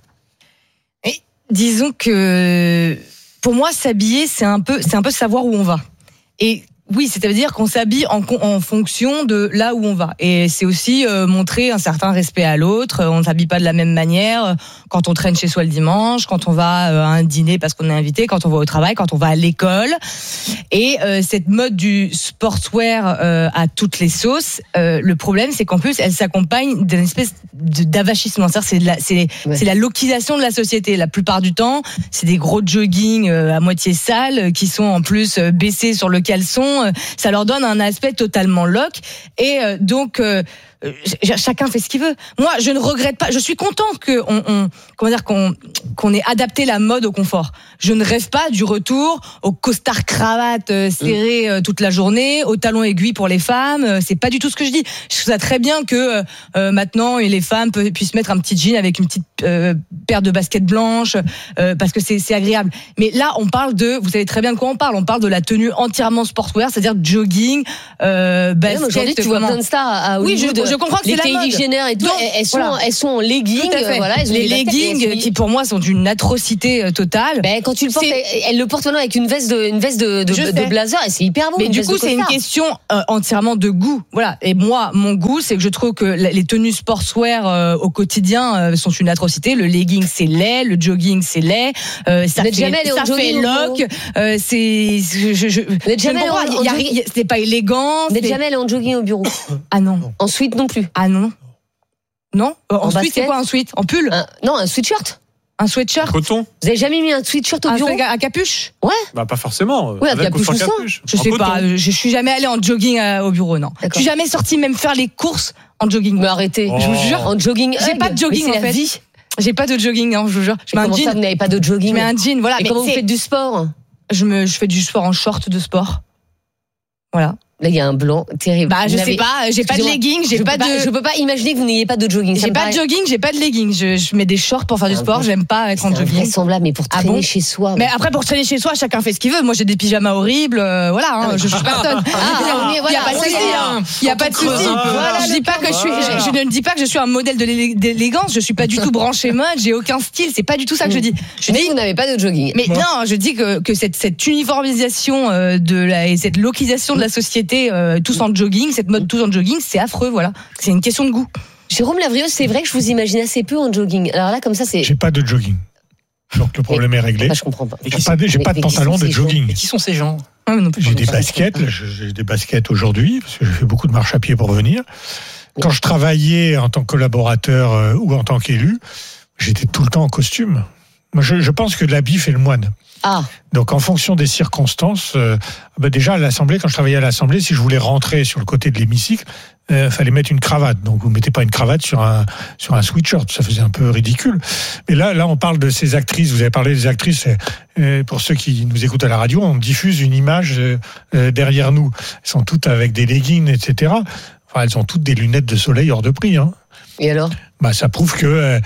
Disons que pour moi, s'habiller, c'est un peu savoir où on va. Et oui, c'est-à-dire qu'on s'habille en fonction de là où on va. Et c'est aussi montrer un certain respect à l'autre. On ne s'habille pas de la même manière quand on traîne chez soi le dimanche, quand on va à un dîner parce qu'on est invité, quand on va au travail, quand on va à l'école. Et cette mode du sportswear à toutes les sauces, le problème, c'est qu'en plus, elle s'accompagne d'une espèce d'avachissement. C'est la localisation de la société. La plupart du temps, c'est des gros jogging à moitié sales qui sont en plus baissés sur le caleçon. Ça leur donne un aspect totalement loc. Et donc, chacun fait ce qu'il veut. Moi, je ne regrette pas. Je suis content qu'on ait adapté la mode au confort. Je ne rêve pas du retour au costard cravate serré toute la journée, au talon aiguille pour les femmes. C'est pas du tout ce que je dis. Je trouve ça très bien que maintenant les femmes puissent mettre un petit jean avec une petite paire de baskets blanches parce que c'est agréable. Mais là, on parle vous savez très bien de quoi on parle. On parle de la tenue entièrement sportswear, c'est-à-dire jogging, basket. Aujourd'hui, tu vois plein de stars à Hollywood. Oui, je comprends que c'est la mode. Les Kylie Jenner et tout, elles sont en leggings. Voilà, les leggings qui pour moi sont d'une atrocité totale. Quand tu le portes, elle le porte maintenant avec une veste de blazer et c'est hyper beau. Mais du coup, c'est une question entièrement de goût. Voilà. Et moi, mon goût, c'est que je trouve que les tenues sportswear au quotidien sont une atrocité. Le legging, c'est laid. Le jogging, c'est laid. Ça fait lock. C'est pas élégant. Vous n'êtes jamais allé en jogging au bureau? Ah non. En sweat non plus? Ah non. Non. En sweat, c'est quoi un sweat? En pull? Non, un sweatshirt. Un sweatshirt. Coton. Vous avez jamais mis un sweatshirt au bureau? Un capuche? Ouais. Bah pas forcément. Oui, un capuche ou sans. Je sais pas. Je suis jamais allée en jogging au bureau, non. Je suis jamais sortie même faire les courses en jogging. Mais arrêtez. Je vous jure. En jogging. J'ai pas de jogging en fait. J'ai pas de jogging, je vous jure. Je mets un jean. Vous n'avez pas de jogging? Je mets un jean, voilà. Mais comment vous faites du sport? Je fais du sport en short de sport. Voilà. Là, il y a un blanc terrible. Je sais pas, j'ai pas de legging, je peux pas imaginer que vous n'ayez pas de jogging. J'ai pas de jogging, j'ai pas de legging. Je mets des shorts pour faire du sport, j'aime pas être en jogging. C'est semblable, mais pour traîner chez soi. Mais après, pour traîner chez soi, chacun fait ce qu'il veut. Moi, j'ai des pyjamas horribles, voilà, je suis personne. Il y a pas de souci, il y a pas de souci. Je dis pas que je ne dis pas que je suis un modèle d'élégance, je suis pas du tout branchée mode, j'ai aucun style, c'est pas du tout ça que je dis. Je dis que vous n'avez pas de jogging. Mais non, je dis que cette uniformisation et cette localisation de la société, tous en jogging, cette mode tous en jogging, c'est affreux, voilà. C'est une question de goût. Jérôme Lavrieux, c'est vrai que je vous imagine assez peu en jogging. Alors là, comme ça, c'est. J'ai pas de jogging. Donc le problème est réglé. Je comprends pas. J'ai pas de pantalon de jogging. Et qui sont ces gens? J'ai des baskets. J'ai des baskets aujourd'hui parce que j'ai fait beaucoup de marche à pied pour venir. Quand je travaillais en tant que collaborateur ou en tant qu'élu, j'étais tout le temps en costume. Moi, je pense que l'habit fait le moine. Ah. Donc en fonction des circonstances, déjà à l'Assemblée, quand je travaillais à l'Assemblée, si je voulais rentrer sur le côté de l'hémicycle, fallait mettre une cravate. Donc vous mettez pas une cravate sur un sweatshirt, ça faisait un peu ridicule. Mais là on parle de ces actrices. Vous avez parlé des actrices. Pour ceux qui nous écoutent à la radio, on diffuse une image derrière nous. Elles sont toutes avec des leggings, etc. Enfin, elles ont toutes des lunettes de soleil hors de prix. Hein. Et alors? Ça prouve que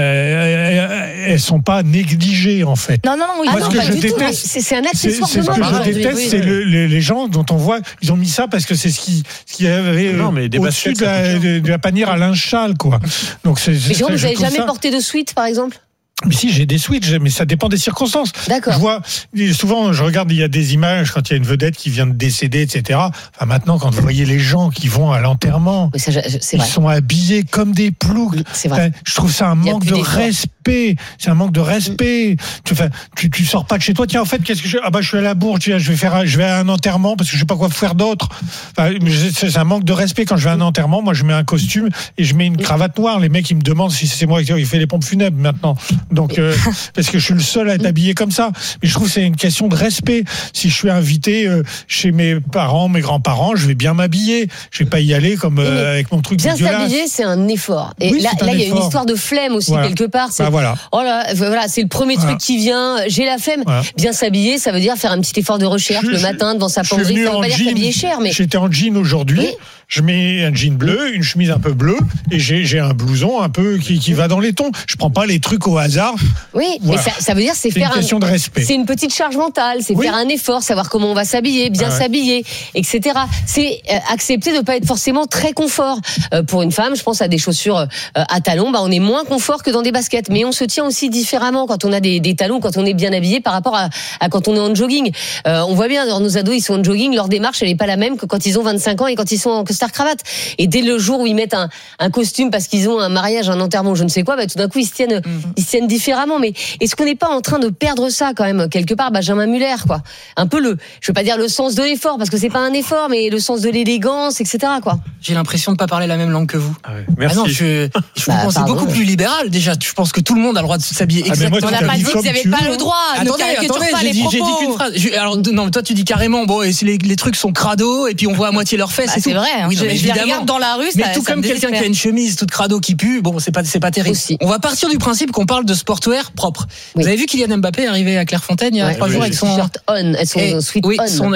elles sont pas négligées en fait. Non, oui. Moi, ce que je déteste, c'est un accessoire de mode. Ce que je déteste, c'est les gens dont on voit, ils ont mis ça parce que c'est ce qui avait au-dessus de la panière à linge châle, quoi. Donc mais Jérôme, vous n'avez jamais porté de sweat, par exemple? Mais si, j'ai des switches, mais ça dépend des circonstances. D'accord. Je vois, souvent, je regarde, il y a des images quand il y a une vedette qui vient de décéder, etc. Enfin, maintenant, quand vous voyez les gens qui vont à l'enterrement, ils sont habillés comme des ploucs. C'est vrai. Je trouve ça un manque de respect. C'est un manque de respect. Tu sors pas de chez toi. Tiens, en fait, qu'est-ce que je suis à la bourre. Je vais à un enterrement parce que je sais pas quoi faire d'autre. Enfin, c'est un manque de respect. Quand je vais à un enterrement, moi, je mets un costume et je mets une cravate noire. Les mecs, ils me demandent si c'est moi qui fais les pompes funèbres maintenant. Donc, parce que je suis le seul à être habillé comme ça. Mais je trouve que c'est une question de respect. Si je suis invité chez mes parents, mes grands-parents, je vais bien m'habiller. Je vais pas y aller comme avec mon truc dégueulasse. Bien s'habiller, c'est un effort. Et oui, là, il y a une histoire de flemme aussi quelque part. Voilà. Oh là, voilà, c'est le premier truc qui vient. J'ai la flemme. Voilà. Bien s'habiller, ça veut dire faire un petit effort de recherche le matin devant sa penderie. Ça veut pas dire s'habiller cher, mais j'étais en jean aujourd'hui. Oui. Je mets un jean bleu, une chemise un peu bleue, et j'ai un blouson un peu qui va dans les tons. Je prends pas les trucs au hasard. Oui, voilà. Mais ça veut dire c'est faire une question de respect. C'est une petite charge mentale, c'est faire un effort, savoir comment on va s'habiller, bien s'habiller, etc. C'est accepter de pas être forcément très confort. Pour une femme, je pense à des chaussures à talons, on est moins confort que dans des baskets, mais on se tient aussi différemment quand on a des talons, quand on est bien habillé par rapport à quand on est en jogging. On voit bien, nos ados, ils sont en jogging, leur démarche, elle est pas la même que quand ils ont 25 ans et quand ils sont en costard cravate. Et dès le jour où ils mettent un costume parce qu'ils ont un mariage, un enterrement, je ne sais quoi, tout d'un coup ils se tiennent différemment. Mais est-ce qu'on n'est pas en train de perdre ça quand même quelque part, Benjamin Muller, quoi? Un peu je veux pas dire le sens de l'effort parce que c'est pas un effort, mais le sens de l'élégance, etc. quoi. J'ai l'impression de pas parler la même langue que vous. Ah ouais. Merci. Ah non, je vous pensais beaucoup plus libéral déjà. Je pense que tout le monde a le droit de s'habiller exactement. On n'a pas dit que vous n'avez pas le droit. Attendez, j'ai dit qu'une phrase. Alors non, toi tu dis carrément et les trucs sont crado et puis on voit à moitié leurs fesses. C'est vrai. Hein. Oui, Je les évidemment. regarde dans la rue. Mais ça, tout ça comme me quelqu'un qui a désespère. une chemise toute crado qui pue, bon, c'est pas terrible. Aussi. On va partir du principe qu'on parle de sportwear propre. Oui. Vous avez vu Kylian Mbappé arriver à Clairefontaine il y a 3 jours avec son t-shirt on, son sweat oui, on.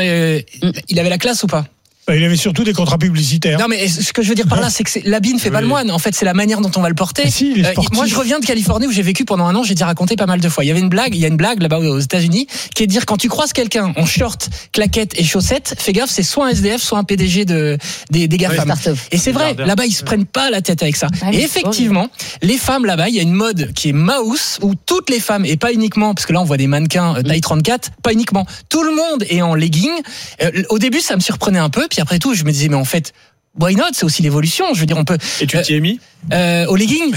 il avait la classe ou pas? Il avait surtout des contrats publicitaires. Non, mais ce que je veux dire par là, c'est que l'habit ne fait pas le moine. En fait, c'est la manière dont on va le porter. Mais si, il est sportif. Moi, je reviens de Californie où j'ai vécu pendant un an. J'ai été raconté pas mal de fois. Il y avait une blague là-bas aux États-Unis, qui est de dire quand tu croises quelqu'un en short, claquettes et chaussettes, fais gaffe, c'est soit un SDF, soit un PDG des GAFAM. Et c'est vrai, là-bas, ils se prennent pas la tête avec ça. Ah, Et effectivement, les femmes là-bas, il y a une mode qui est mouse où toutes les femmes, et pas uniquement, parce que là, on voit des mannequins taille 34, pas uniquement, tout le monde est en legging. Au début, ça me surprenait un peu, puis après tout, je me disais, mais en fait, why not? C'est aussi l'évolution. Je veux dire, on peut. Et tu t'y es mis? Au legging,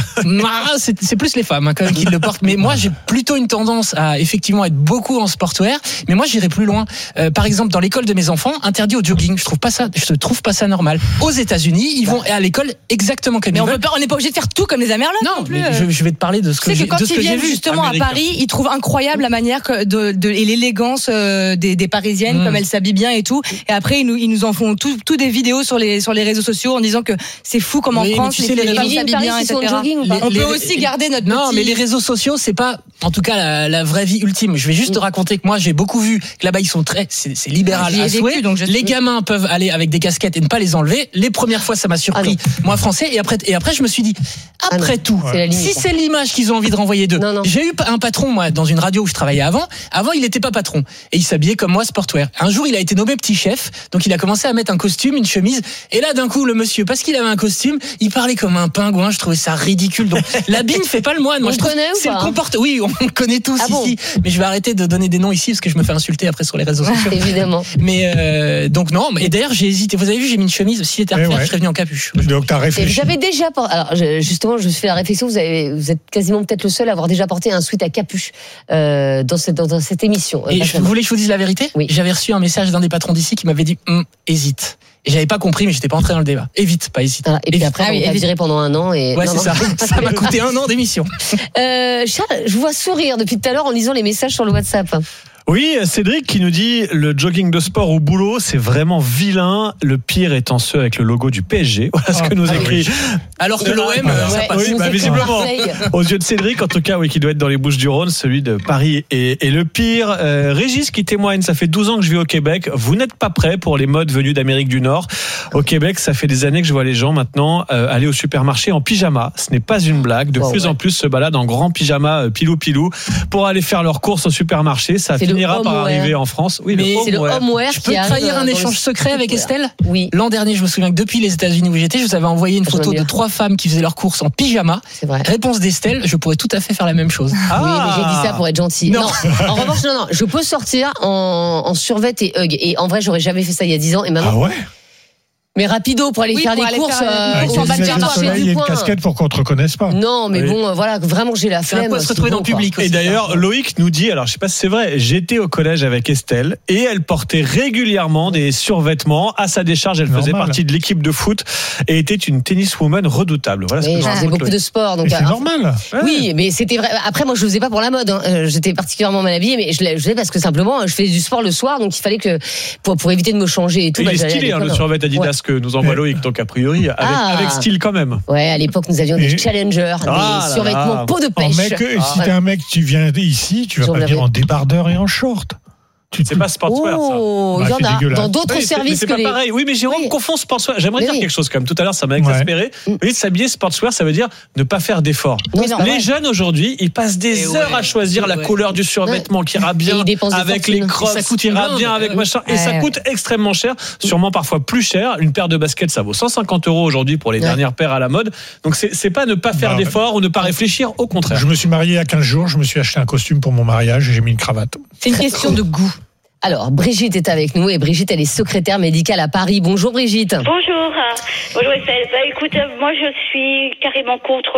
c'est plus les femmes quand même qui le portent. Mais moi, j'ai plutôt une tendance à effectivement être beaucoup en sportwear. Mais moi, j'irai plus loin. Par exemple, dans l'école de mes enfants, interdit au jogging. Je trouve pas ça normal. Aux États-Unis, ils vont à l'école exactement comme Mais ils on veulent. n'est pas obligé de faire tout comme les Américains. Non, mais je vais te parler de ce que Tu sais j'ai que quand ils viennent vu. justement à Paris, ils trouvent incroyable la manière et l'élégance des Parisiennes, comme elles s'habillent bien et tout. Et après, ils nous en font tout des vidéos sur les réseaux sociaux en disant que c'est fou comme en France les femmes s'habillent bien, etc. On peut aussi garder notre Non, petit... mais les réseaux sociaux, c'est pas, en tout cas, la vraie vie ultime. Je vais juste te raconter que moi, j'ai beaucoup vu que là-bas, ils sont c'est libéral à souhait. Les gamins peuvent aller avec des casquettes et ne pas les enlever. Les premières fois, ça m'a surpris. Moi, français. Et après, je me suis dit, après tout, si c'est l'image qu'ils ont envie de renvoyer d'eux. J'ai eu un patron, moi, dans une radio où je travaillais avant. Avant, il n'était pas patron. Et il s'habillait comme moi, sportwear. Un jour, il a été nommé petit chef. Donc, il a commencé à mettre un costume, une chemise. Et là, d'un coup, le monsieur, parce qu'il avait un costume, il parlait comme un pingouin. Je trouvais ça ridicule. Donc, l'habit ne fait pas le moine. Moi, on je trouve connaît ou c'est pas le comportement. Oui, on le connaît tous Ah bon ici. Mais je vais arrêter de donner des noms ici parce que je me fais insulter après sur les réseaux sociaux. Évidemment. Mais donc non. Et d'ailleurs, j'ai hésité. Vous avez vu, j'ai mis une chemise. Si c'était à refaire, je serais venu en capuche. Donc t'as réfléchi. J'avais déjà porté. Alors justement, je me suis fait la réflexion. Vous êtes quasiment peut-être le seul à avoir déjà porté un sweat à capuche dans cette émission. Et vous voulez que je vous dise la vérité? Oui. J'avais reçu un message d'un des patrons d'ici qui m'avait dit hésite. Et j'avais pas compris, mais j'étais pas entré dans le débat. Évite, pas hésite. Et puis après, on t'a viré pendant un an. Et... Ouais, c'est ça. Ça m'a coûté un an d'émission. Charles, je vous vois sourire depuis tout à l'heure en lisant les messages sur le WhatsApp. Oui, Cédric qui nous dit le jogging de sport au boulot, c'est vraiment vilain. Le pire étant ceux avec le logo du PSG. Voilà ce que nous écrit. Alors que l'OM, ça passe. Oui, visiblement. Aux yeux de Cédric, en tout cas, oui, qui doit être dans les Bouches-du-Rhône, celui de Paris est le pire. Régis qui témoigne, ça fait 12 ans que je vis au Québec. Vous n'êtes pas prêts pour les modes venus d'Amérique du Nord. Au Québec, ça fait des années que je vois les gens maintenant aller au supermarché en pyjama. Ce n'est pas une blague. De plus en plus se baladent en grand pyjama pilou-pilou pour aller faire leurs courses au supermarché. Ça finira par arriver en France. Oui, mais c'est le homeware. Je peux trahir un échange secret avec Estelle? Oui. L'an dernier, je me souviens que depuis les États-Unis où j'étais, je vous avais envoyé une photo de 3 femmes qui faisaient leurs courses en pyjama. C'est vrai. Réponse d'Estelle, je pourrais tout à fait faire la même chose. Oui, mais j'ai dit ça pour être gentil. Non. En revanche, non, je peux sortir en survêt et hug. Et en vrai, j'aurais jamais fait ça il y a 10 ans. Et maintenant. Ah ouais? Mais rapido pour aller faire des courses en bas de marché du coin. Une casquette pour qu'on te reconnaisse pas. Non, mais bon, voilà, vraiment j'ai la flemme. On peut se retrouver dans le public aussi. Et d'ailleurs, Loïc nous dit, alors je sais pas si c'est vrai, j'étais au collège avec Estelle et elle portait régulièrement des survêtements à sa décharge. Elle faisait partie de l'équipe de foot et était une tenniswoman redoutable. Voilà ce que je faisais beaucoup de sport, donc c'est normal. Oui, mais c'était vrai. Après, moi, je le faisais pas pour la mode. J'étais particulièrement mal habillée, mais je le faisais parce que simplement, je faisais du sport le soir, donc il fallait que pour éviter de me changer et tout. Il est stylé, le survêt Adidas que nous envoie Loïc. Donc a priori avec style quand même. Ouais, à l'époque nous avions des Challengers, des survêtements peau de pêche. Si t'es un mec, tu viens ici, tu vas pas venir en débardeur et en short. C'est pas sportswear, ça. Il y en a dans d'autres services c'est pas pareil. Oui, mais Jérôme confond sportswear. J'aimerais dire quelque chose quand même. Tout à l'heure, ça m'a exaspéré. Vous voyez, s'habiller sportswear, ça veut dire ne pas faire d'efforts. Les jeunes aujourd'hui, ils passent des heures à choisir la couleur du survêtement qui ira bien avec les crosses, qui ira bien avec machin. Et ça coûte extrêmement cher, sûrement parfois plus cher. Une paire de baskets, ça vaut 150 € aujourd'hui pour les dernières paires à la mode. Donc c'est pas ne pas faire d'efforts ou ne pas réfléchir, au contraire. Je me suis marié il y a 15 jours, je me suis acheté un costume pour mon mariage et j'ai mis une cravate. C'est une question de goût. Alors, Brigitte est avec nous et Brigitte, elle est secrétaire médicale à Paris. Bonjour Brigitte. Bonjour. Bonjour Estelle. Écoute, moi je suis carrément contre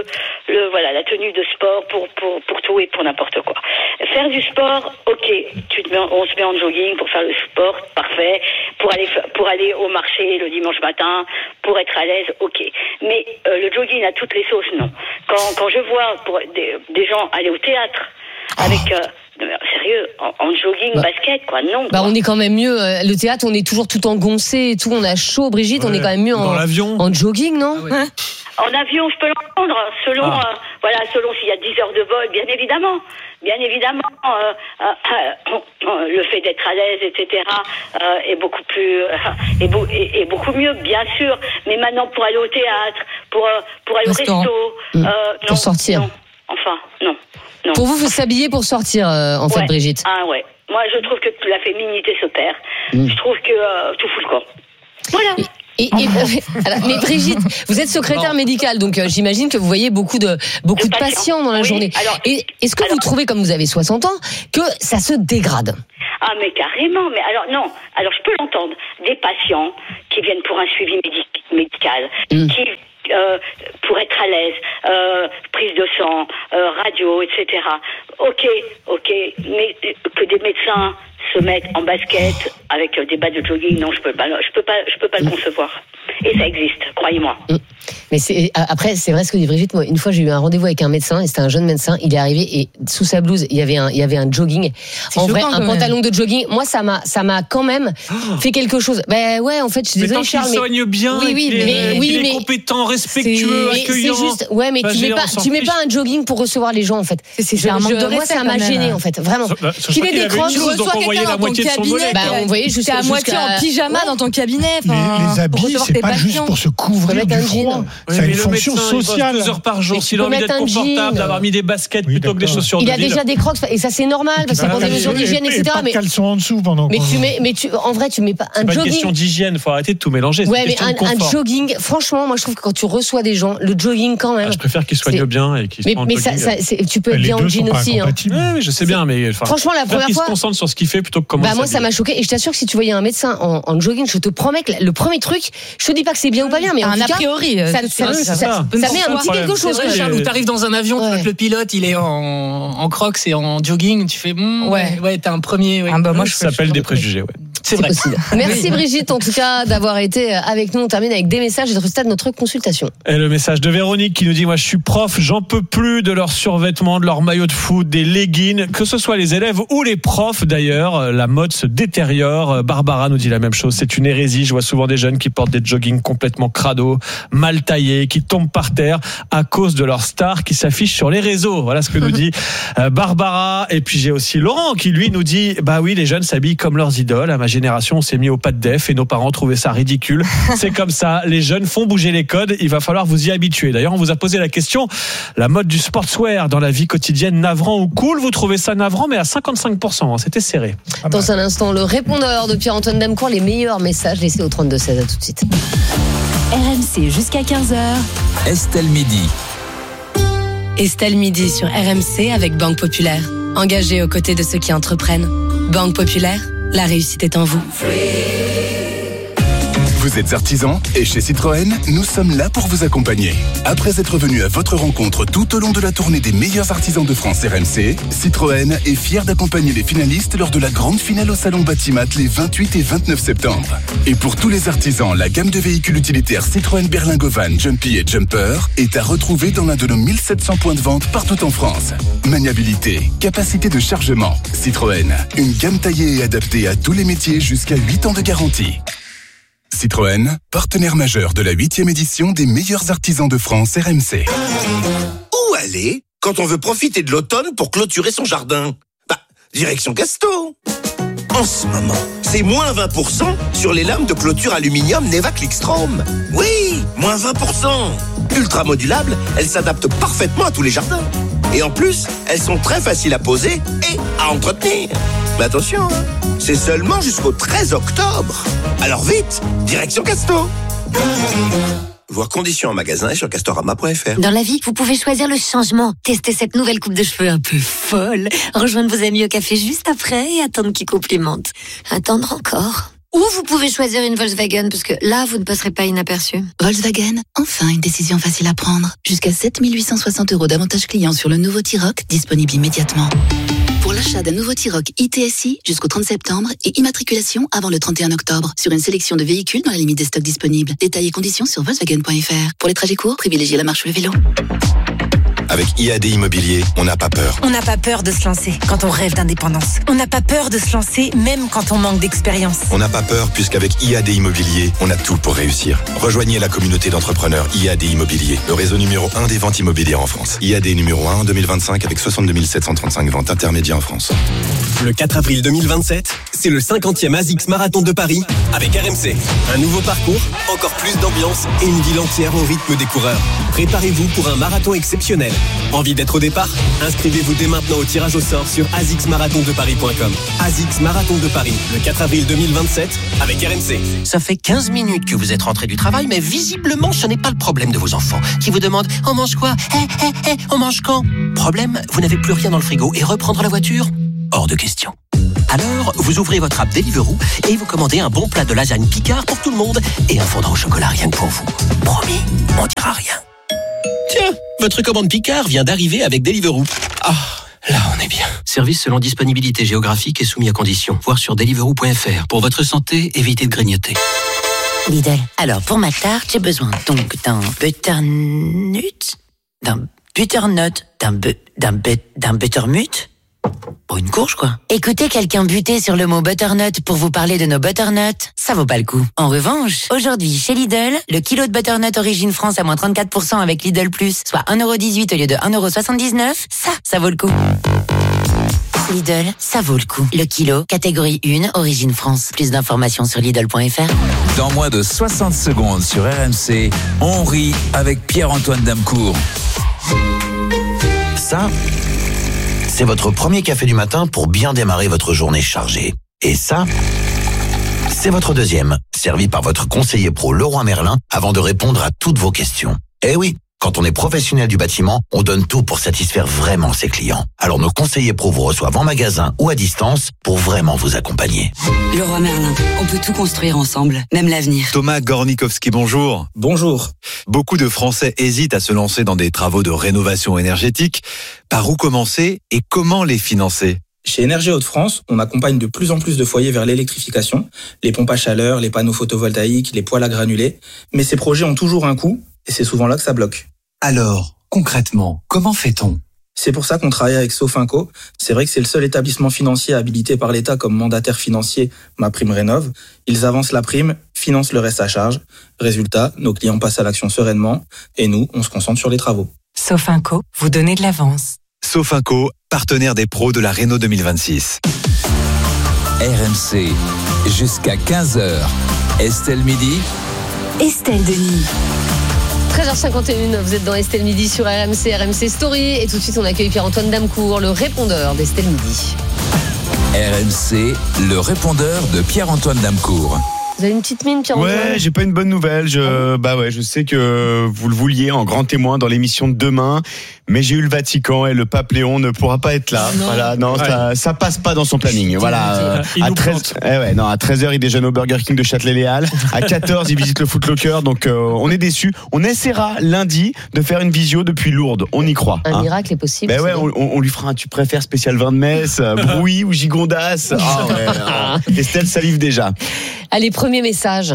la tenue de sport pour tout et pour n'importe quoi. Faire du sport, ok, on se met en jogging pour faire le sport, parfait. Pour aller au marché le dimanche matin, pour être à l'aise, ok. Mais le jogging à toutes les sauces, non. Quand je vois des gens aller au théâtre avec Sérieux, en jogging, basket, quoi, non. On est quand même mieux. Le théâtre, on est toujours tout engoncé et tout, on a chaud, Brigitte, on est quand même mieux en jogging, non? En avion, je peux l'entendre, selon s'il y a 10 heures de vol, bien évidemment. Le fait d'être à l'aise, etc., est beaucoup plus, est beaucoup mieux, bien sûr. Mais maintenant, pour aller au théâtre, pour aller au resto, pour sortir. Non. Enfin, non. Pour vous s'habiller pour sortir, fait, Brigitte. Ah ouais. Moi, je trouve que la féminité se perd. Je trouve que tout fout le camp. Voilà. Mais Brigitte, vous êtes secrétaire médicale, donc j'imagine que vous voyez beaucoup de patients dans la journée. Et est-ce que vous trouvez, comme vous avez 60 ans, que ça se dégrade? Ah, mais carrément. Mais alors, non. Alors, je peux l'entendre. Des patients qui viennent pour un suivi médical, qui pour être à l'aise, prise de sang, radio, etc. Ok, mais que des médecins se mettent en basket avec des bas de jogging, non, je peux pas le concevoir. Et ça existe, croyez-moi. Mais après, c'est vrai ce que dit Brigitte. Moi, une fois, j'ai eu un rendez-vous avec un médecin, et c'était un jeune médecin. Il est arrivé et sous sa blouse, il y avait un jogging. En vrai, un pantalon de jogging. Moi, ça m'a quand même fait quelque chose. Ben ouais, en fait, je suis désolée, Charles. Mais tant qu'il soigne bien, il est compétent, respectueux, accueillant. C'est juste, ouais, mais tu mets pas un jogging pour recevoir les gens, en fait. C'est un manque de respect. Moi, ça m'a gêné, en fait, vraiment. Qu'il ait des crocs, tu reçois quelqu'un dans ton cabinet. On voyait juste à moitié en pyjama dans ton cabinet. Les habits, c'est pas juste pour se couvrir du froid. Ça a une fonction sociale. 12 heures par jour, s'il a envie d'être confortable, d'avoir mis des baskets plutôt que des chaussures de ville. Il a déjà des crocs, et ça c'est normal, parce qu'il prend des mesures d'hygiène, etc. Mais pas de caleçon en dessous pendant. En vrai, tu mets pas un jogging. C'est pas une question d'hygiène, faut arrêter de tout mélanger. Ouais, mais un jogging, franchement, moi je trouve que quand tu reçois des gens, le jogging quand même. Je préfère qu'ils soignent bien et qu'ils soient en jogging. Tu peux être bien en jean aussi. Oui, je sais bien, mais franchement, la première fois. Qu'ils se concentrent sur ce qu'il fait plutôt que comment. Moi, ça m'a choqué, et je t'assure que si tu voyais un médecin en jogging, je te promets que le premier truc, je te dis pas que c'est bien ou pas bien, mais en tout cas, a priori, ça met un petit quelque chose. Charles, où t'arrives dans un avion, tu vois que le pilote, il est en crocs et en jogging, tu fais t'as un premier. Moi, ça s'appelle des préjugés. C'est vrai. Possible. Merci Brigitte, en tout cas, d'avoir été avec nous. On termine avec des messages et le résultat de notre consultation. Et le message de Véronique qui nous dit: moi, je suis prof, j'en peux plus de leurs survêtements, de leurs maillots de foot, des leggings, que ce soit les élèves ou les profs d'ailleurs. La mode se détériore. Barbara nous dit la même chose. C'est une hérésie. Je vois souvent des jeunes qui portent des joggings complètement crado, mal taillés, qui tombent par terre à cause de leurs stars qui s'affichent sur les réseaux. Voilà ce que nous dit Barbara. Et puis j'ai aussi Laurent qui lui nous dit: bah oui, les jeunes s'habillent comme leurs idoles. À ma génération, on s'est mis au pas de def et nos parents trouvaient ça ridicule. C'est comme ça. Les jeunes font bouger les codes. Il va falloir vous y habituer. D'ailleurs, on vous a posé la question: la mode du sportswear dans la vie quotidienne, navrant ou cool? Vous trouvez ça navrant, mais à 55%. C'était serré. Dans un instant, le répondeur de Pierre-Antoine Damecourt, les meilleurs messages laissés au 32-16. À tout de suite. RMC jusqu'à 15h. Estelle Midi. Estelle Midi sur RMC avec Banque Populaire. Engagée aux côtés de ceux qui entreprennent. Banque Populaire, la réussite est en vous. Vous êtes artisan et chez Citroën, nous sommes là pour vous accompagner. Après être venu à votre rencontre tout au long de la tournée des meilleurs artisans de France RMC, Citroën est fier d'accompagner les finalistes lors de la grande finale au Salon Batimat les 28 et 29 septembre. Et pour tous les artisans, la gamme de véhicules utilitaires Citroën Berlingo Van, Jumpy et Jumper est à retrouver dans l'un de nos 1700 points de vente partout en France. Maniabilité, capacité de chargement, Citroën, une gamme taillée et adaptée à tous les métiers jusqu'à 8 ans de garantie. Citroën, partenaire majeur de la 8e édition des meilleurs artisans de France RMC. Où aller quand on veut profiter de l'automne pour clôturer son jardin? Direction Casto. En ce moment, c'est moins 20% sur les lames de clôture aluminium Neva Clickstrom. Oui, moins 20%. Ultra modulables, elles s'adaptent parfaitement à tous les jardins. Et en plus, elles sont très faciles à poser et à entretenir. Mais attention, c'est seulement jusqu'au 13 octobre. Alors vite, direction Casto. Voir conditions en magasin et sur castorama.fr. Dans la vie, vous pouvez choisir le changement. Tester cette nouvelle coupe de cheveux un peu folle. Rejoindre vos amis au café juste après et attendre qu'ils complimentent. Attendre encore. Ou vous pouvez choisir une Volkswagen, parce que là, vous ne passerez pas inaperçu. Volkswagen, enfin une décision facile à prendre. Jusqu'à 7 860 € d'avantages clients sur le nouveau T-Roc, disponible immédiatement. Pour l'achat d'un nouveau T-Roc ITSI jusqu'au 30 septembre et immatriculation avant le 31 octobre sur une sélection de véhicules dans la limite des stocks disponibles. Détails et conditions sur Volkswagen.fr. Pour les trajets courts, privilégiez la marche ou le vélo. Avec IAD Immobilier, on n'a pas peur. On n'a pas peur de se lancer quand on rêve d'indépendance. On n'a pas peur de se lancer même quand on manque d'expérience. On n'a pas peur puisqu'avec IAD Immobilier, on a tout pour réussir. Rejoignez la communauté d'entrepreneurs IAD Immobilier, le réseau numéro 1 des ventes immobilières en France. IAD numéro 1 en 2025 avec 62 735 ventes intermédiaires en France. Le 4 avril 2027, c'est le 50e ASICS Marathon de Paris avec RMC. Un nouveau parcours, encore plus d'ambiance et une ville entière au rythme des coureurs. Préparez-vous pour un marathon exceptionnel. Envie d'être au départ ? Inscrivez-vous dès maintenant au tirage au sort sur asicsmarathondeparis.com. ASICS Marathon de Paris, le 4 avril 2027 avec RMC. Ça fait 15 minutes que vous êtes rentré du travail, mais visiblement, ce n'est pas le problème de vos enfants qui vous demandent « On mange quoi ? On mange quand ?» Problème, vous n'avez plus rien dans le frigo et reprendre la voiture ? Hors de question. Alors, vous ouvrez votre app Deliveroo et vous commandez un bon plat de lasagne Picard pour tout le monde et un fondant au chocolat rien que pour vous. Promis, on dira rien. Tiens, votre commande Picard vient d'arriver avec Deliveroo. Ah, là on est bien. Service selon disponibilité géographique et soumis à conditions. Voir sur deliveroo.fr. Pour votre santé, évitez de grignoter. Lidl. Alors, pour ma tarte, j'ai besoin donc d'un butternut, d'un buttermut. Pour une courge, quoi. Écoutez quelqu'un buter sur le mot butternut pour vous parler de nos butternuts, ça vaut pas le coup. En revanche, aujourd'hui, chez Lidl, le kilo de butternut Origine France à moins 34% avec Lidl Plus, soit 1,18€ au lieu de 1,79€, ça vaut le coup. Lidl, ça vaut le coup. Le kilo, catégorie 1, Origine France. Plus d'informations sur Lidl.fr. Dans moins de 60 secondes sur RMC, on rit avec Pierre-Antoine Damecourt. Ça, c'est votre premier café du matin pour bien démarrer votre journée chargée. Et ça, c'est votre deuxième, servi par votre conseiller pro Leroy Merlin avant de répondre à toutes vos questions. Eh oui, quand on est professionnel du bâtiment, on donne tout pour satisfaire vraiment ses clients. Alors nos conseillers pro vous reçoivent en magasin ou à distance pour vraiment vous accompagner. Leroy Merlin, on peut tout construire ensemble, même l'avenir. Thomas Gornikowski, bonjour. Bonjour. Beaucoup de Français hésitent à se lancer dans des travaux de rénovation énergétique. Par où commencer et comment les financer ? Chez Énergie Hauts-de-France, on accompagne de plus en plus de foyers vers l'électrification, les pompes à chaleur, les panneaux photovoltaïques, les poêles à granulés. Mais ces projets ont toujours un coût et c'est souvent là que ça bloque. Alors, concrètement, comment fait-on ? C'est pour ça qu'on travaille avec Sofinco. C'est vrai que c'est le seul établissement financier habilité par l'État comme mandataire financier MaPrimeRénov'. Ils avancent la prime, financent le reste à charge. Résultat, nos clients passent à l'action sereinement et nous, on se concentre sur les travaux. Sofinco, vous donnez de l'avance. Sofinco, partenaire des pros de la Réno 2026. RMC, jusqu'à 15h. Estelle Midi. Estelle Denis. 13h51, vous êtes dans Estelle Midi sur RMC, RMC Story. Et tout de suite, on accueille Pierre-Antoine Damecourt, le répondeur d'Estelle Midi. RMC, le répondeur de Pierre-Antoine Damecourt. Vous avez une petite mine, Pierre-Antoine ? Ouais, j'ai pas une bonne nouvelle. Je sais que vous le vouliez en grand témoin dans l'émission de demain, mais j'ai eu le Vatican et le pape Léon ne pourra pas être là. Non. Voilà, non, ça passe pas dans son planning. Voilà. À 13h, il déjeune au Burger King de Châtelet-Léal. À 14h, il visite le Foot Locker. Donc, on est déçus. On essaiera lundi de faire une visio depuis Lourdes. On y croit. Un miracle est possible. Ben ouais, on lui fera un tu préfères spécial vin de messe, Brouilly ou Gigondas. Estelle salive déjà. Allez, premier message.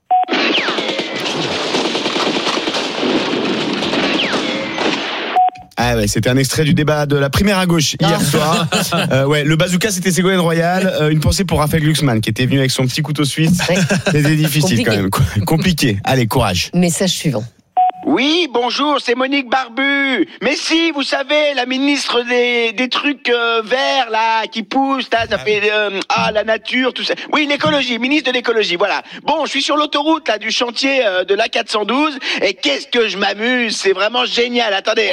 Ah ouais, c'était un extrait du débat de la primaire à gauche hier soir. Le bazooka, c'était Ségolène Royal. Une pensée pour Raphaël Glucksmann qui était venu avec son petit couteau suisse. C'était difficile quand même. Compliqué. Allez, courage. Message suivant. Oui, bonjour, c'est Monique Barbu. Mais si, vous savez, la ministre des trucs verts, là, qui poussent, là, ça fait la nature, tout ça. Oui, l'écologie, ministre de l'écologie, voilà. Bon, je suis sur l'autoroute, là, du chantier de l'A412, et qu'est-ce que je m'amuse, c'est vraiment génial, attendez.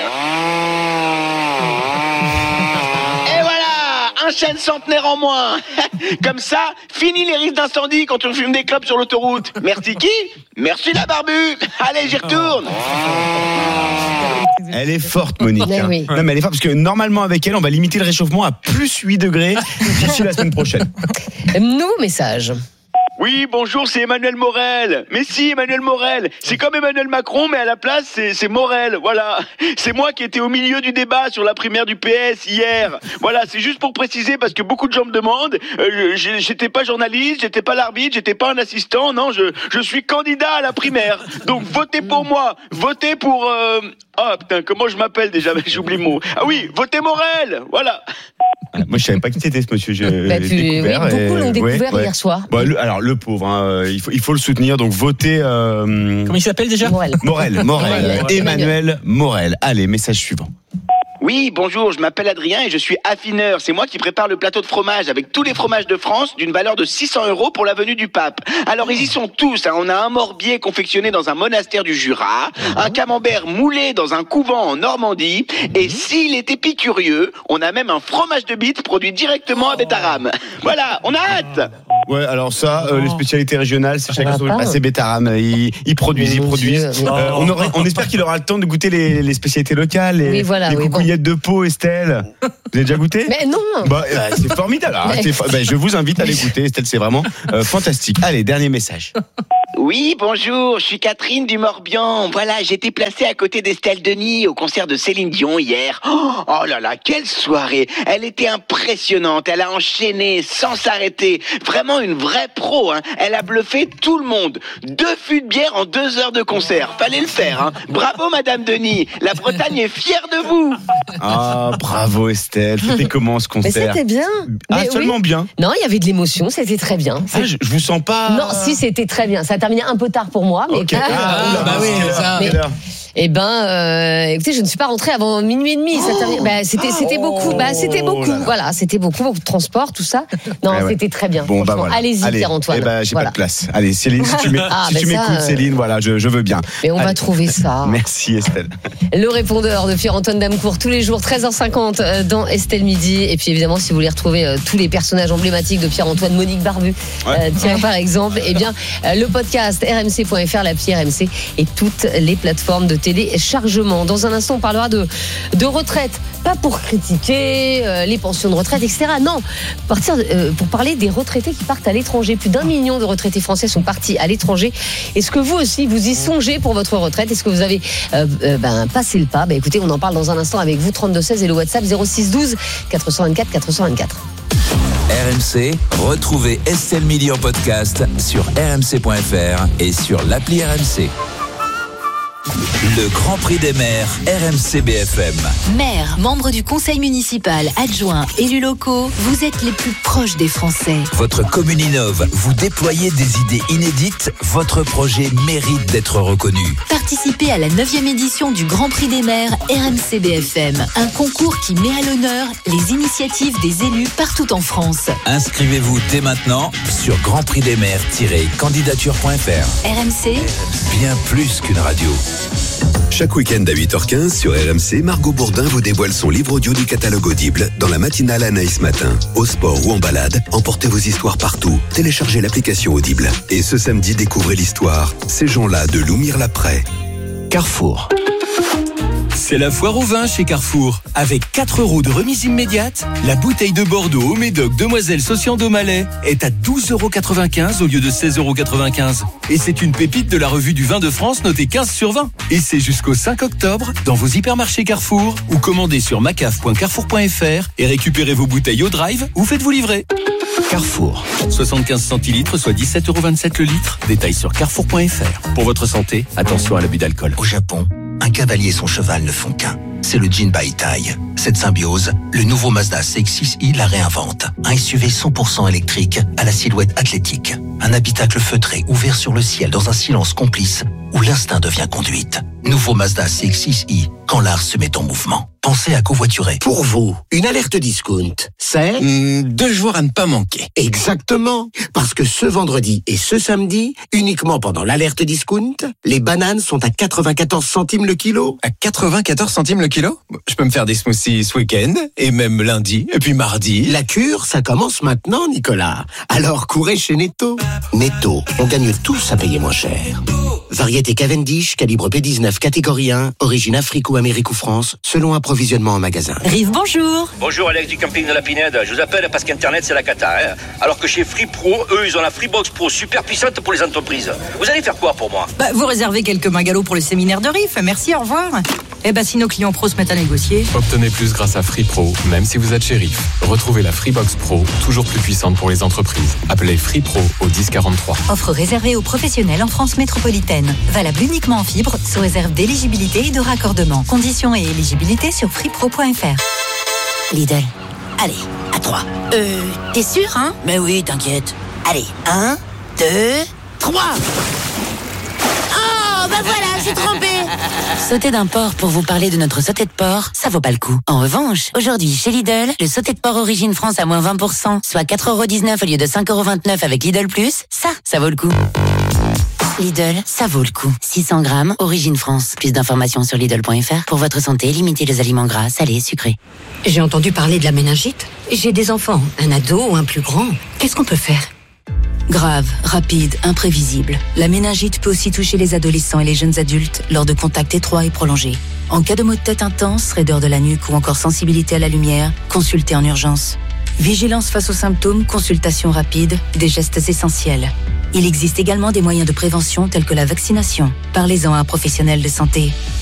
Et voilà, un chêne centenaire en moins. Comme ça, fini les risques d'incendie quand on fume des clopes sur l'autoroute. Merci qui ? Merci la Barbu. Allez, j'y retourne. Elle est forte, Monique. Oui. Non, mais elle est forte parce que normalement, avec elle, on va limiter le réchauffement à plus 8 degrés d'ici la semaine prochaine. Nouveau message. Oui, bonjour, c'est Emmanuel Morel. Mais si, Emmanuel Morel. C'est comme Emmanuel Macron, mais à la place, c'est Morel. Voilà. C'est moi qui étais au milieu du débat sur la primaire du PS hier. Voilà, c'est juste pour préciser, parce que beaucoup de gens me demandent. J'étais pas journaliste, j'étais pas l'arbitre, j'étais pas un assistant. Non, je suis candidat à la primaire. Donc, votez pour moi. Votez pour... Ah, putain, comment je m'appelle déjà? J'oublie le mot. Ah oui, votez Morel. Voilà. Moi, je savais pas qui c'était ce monsieur. Beaucoup l'ont découvert hier soir. Bon, alors, le pauvre, il faut le soutenir. Donc, votez. Comment il s'appelle déjà? Morel. Emmanuel Morel. Allez, message suivant. Oui, bonjour, je m'appelle Adrien et je suis affineur. C'est moi qui prépare le plateau de fromage avec tous les fromages de France d'une valeur de 600 € pour la venue du pape. Alors ils y sont tous, hein. On a un morbier confectionné dans un monastère du Jura, un camembert moulé dans un couvent en Normandie, et s'il est épicurieux, on a même un fromage de bite produit directement à Bétarame. Voilà, on a hâte. Ouais, alors ça, les spécialités régionales, c'est chacun son... c'est Bétarame, ils produisent. On espère qu'il aura le temps de goûter les spécialités locales, les coucouillettes de Pau, Estelle. Vous avez déjà goûté? Mais non. C'est formidable. Je vous invite à les goûter, Estelle, c'est vraiment fantastique. Allez, dernier message. Oui, bonjour, je suis Catherine du Morbihan. Voilà, j'ai été placée à côté d'Estelle Denis au concert de Céline Dion hier. Oh là là, quelle soirée. Elle était impressionnante, elle a enchaîné sans s'arrêter. Vraiment une vraie pro, hein. Elle a bluffé tout le monde. 2 fûts de bière en 2 heures de concert. Fallait le faire, hein. Bravo, Madame Denis. La Bretagne est fière de vous. Ah, bravo Estelle. C'était comment ce concert? Mais c'était bien. Seulement bien. Non, il y avait de l'émotion, c'était très bien. Je vous sens pas... Non, si, c'était très bien. Ça a terminé un peu tard pour moi, mais... Okay. Écoutez, je ne suis pas rentrée avant minuit et demi. C'était beaucoup. Voilà, c'était beaucoup de transport, tout ça. Non, c'était très bien. Bon, voilà. Allez-y, Pierre-Antoine. J'ai pas de place. Allez, Céline, si tu m'écoutes, Céline, voilà, je veux bien. Mais on va trouver ça. Merci Estelle. Le répondeur de Pierre-Antoine Damecourt tous les jours 13h50 dans Estelle Midi. Et puis évidemment, si vous voulez retrouver tous les personnages emblématiques de Pierre-Antoine, Monique Barbu, par exemple, le podcast rmc.fr, l'appli RMC et toutes les plateformes de téléchargement. Dans un instant, on parlera de retraite. Pas pour critiquer les pensions de retraite, etc. Non, pour parler des retraités qui partent à l'étranger. Plus d'1 million de retraités français sont partis à l'étranger. Est-ce que vous aussi, vous y songez pour votre retraite? Est-ce que vous avez passé le pas? Écoutez, on en parle dans un instant avec vous, 32-16 et le WhatsApp 06 12 424 424. RMC, retrouvez Estelle Midi en podcast sur rmc.fr et sur l'appli RMC. Le Grand Prix des maires, RMC BFM. Maires, membres du conseil municipal, adjoints, élus locaux, vous êtes les plus proches des Français. Votre commune innove, vous déployez des idées inédites, votre projet mérite d'être reconnu. Participez à la 9e édition du Grand Prix des maires RMC BFM. Un concours qui met à l'honneur les initiatives des élus partout en France. Inscrivez-vous dès maintenant sur grandprixdesmaires-candidature.fr. RMC, bien plus qu'une radio. Chaque week-end à 8h15 sur RMC, Margot Bourdin vous dévoile son livre audio du catalogue Audible dans la matinale Anaïs Matin. Au sport ou en balade, emportez vos histoires partout. Téléchargez l'application Audible. Et ce samedi, découvrez l'histoire Ces gens-là de Loumir Laprès. Carrefour. C'est la foire au vin chez Carrefour. Avec 4 € de remise immédiate, la bouteille de Bordeaux au Médoc Demoiselle Socian d'Aumalais est à 12,95 € au lieu de 16,95 €. Et c'est une pépite de la revue du vin de France notée 15 sur 20. Et c'est jusqu'au 5 octobre dans vos hypermarchés Carrefour ou commandez sur macaf.carrefour.fr et récupérez vos bouteilles au drive ou faites-vous livrer. Carrefour. 75 centilitres, soit 17,27 € le litre. Détails sur carrefour.fr. Pour votre santé, attention à l'abus d'alcool. Au Japon, un cavalier et son cheval ne font qu'un. C'est le Jin Baitai. Cette symbiose, le nouveau Mazda CX-6i la réinvente. Un SUV 100% électrique à la silhouette athlétique. Un habitacle feutré ouvert sur le ciel dans un silence complice où l'instinct devient conduite. Nouveau Mazda CX-6i, quand l'art se met en mouvement. Pensez à covoiturer. Pour vous, une alerte discount, c'est 2 jours à ne pas manquer. Exactement. Parce que ce vendredi et ce samedi, uniquement pendant l'alerte discount, les bananes sont à 94 centimes le kilo. À 94 centimes le kilo? Je peux me faire des smoothies ce week-end, et même lundi, et puis mardi. La cure, ça commence maintenant, Nicolas. Alors courez chez Netto. Netto, on gagne tous à payer moins cher. Variété Cavendish, calibre P19, catégorie 1, origine Afrique ou Amérique ou France, selon approvisionnement en magasin. Rive, bonjour. Bonjour Alex du camping de la Pinède, je vous appelle parce qu'Internet c'est la cata. Hein. Alors que chez Free Pro, eux ils ont la Freebox Pro super puissante pour les entreprises. Vous allez faire quoi pour moi? Vous réservez quelques bungalows pour le séminaire de Rive, merci, au revoir. Si nos clients pros se mettent à négocier. Obtenez plus grâce à Free Pro, même si vous êtes chez Rive. Retrouvez la Freebox Pro, toujours plus puissante pour les entreprises. Appelez Free Pro au 1043. Offre réservée aux professionnels en France métropolitaine. Valable uniquement en fibre, sous réserve d'éligibilité et de raccordement. Conditions et éligibilité sur freepro.fr. Lidl. Allez, à 3. T'es sûr, hein? Mais oui, t'inquiète. Allez, 1, 2, 3. Oh, voilà, j'ai trompé. Sauter d'un porc pour vous parler de notre sauté de porc, ça vaut pas le coup. En revanche, aujourd'hui, chez Lidl, le sauté de porc Origine France à moins 20%, soit 4,19€ au lieu de 5,29€ avec Lidl+, ça vaut le coup. Lidl, ça vaut le coup. 600 grammes, Origine France. Plus d'informations sur Lidl.fr. Pour votre santé, limitez les aliments gras, salés, sucrés. J'ai entendu parler de la méningite. J'ai des enfants, un ado ou un plus grand. Qu'est-ce qu'on peut faire? Grave, rapide, imprévisible. La méningite peut aussi toucher les adolescents et les jeunes adultes lors de contacts étroits et prolongés. En cas de maux de tête intense, raideur de la nuque ou encore sensibilité à la lumière, consultez en urgence. Vigilance face aux symptômes, consultation rapide, des gestes essentiels. Il existe également des moyens de prévention tels que la vaccination. Parlez-en à un professionnel de santé.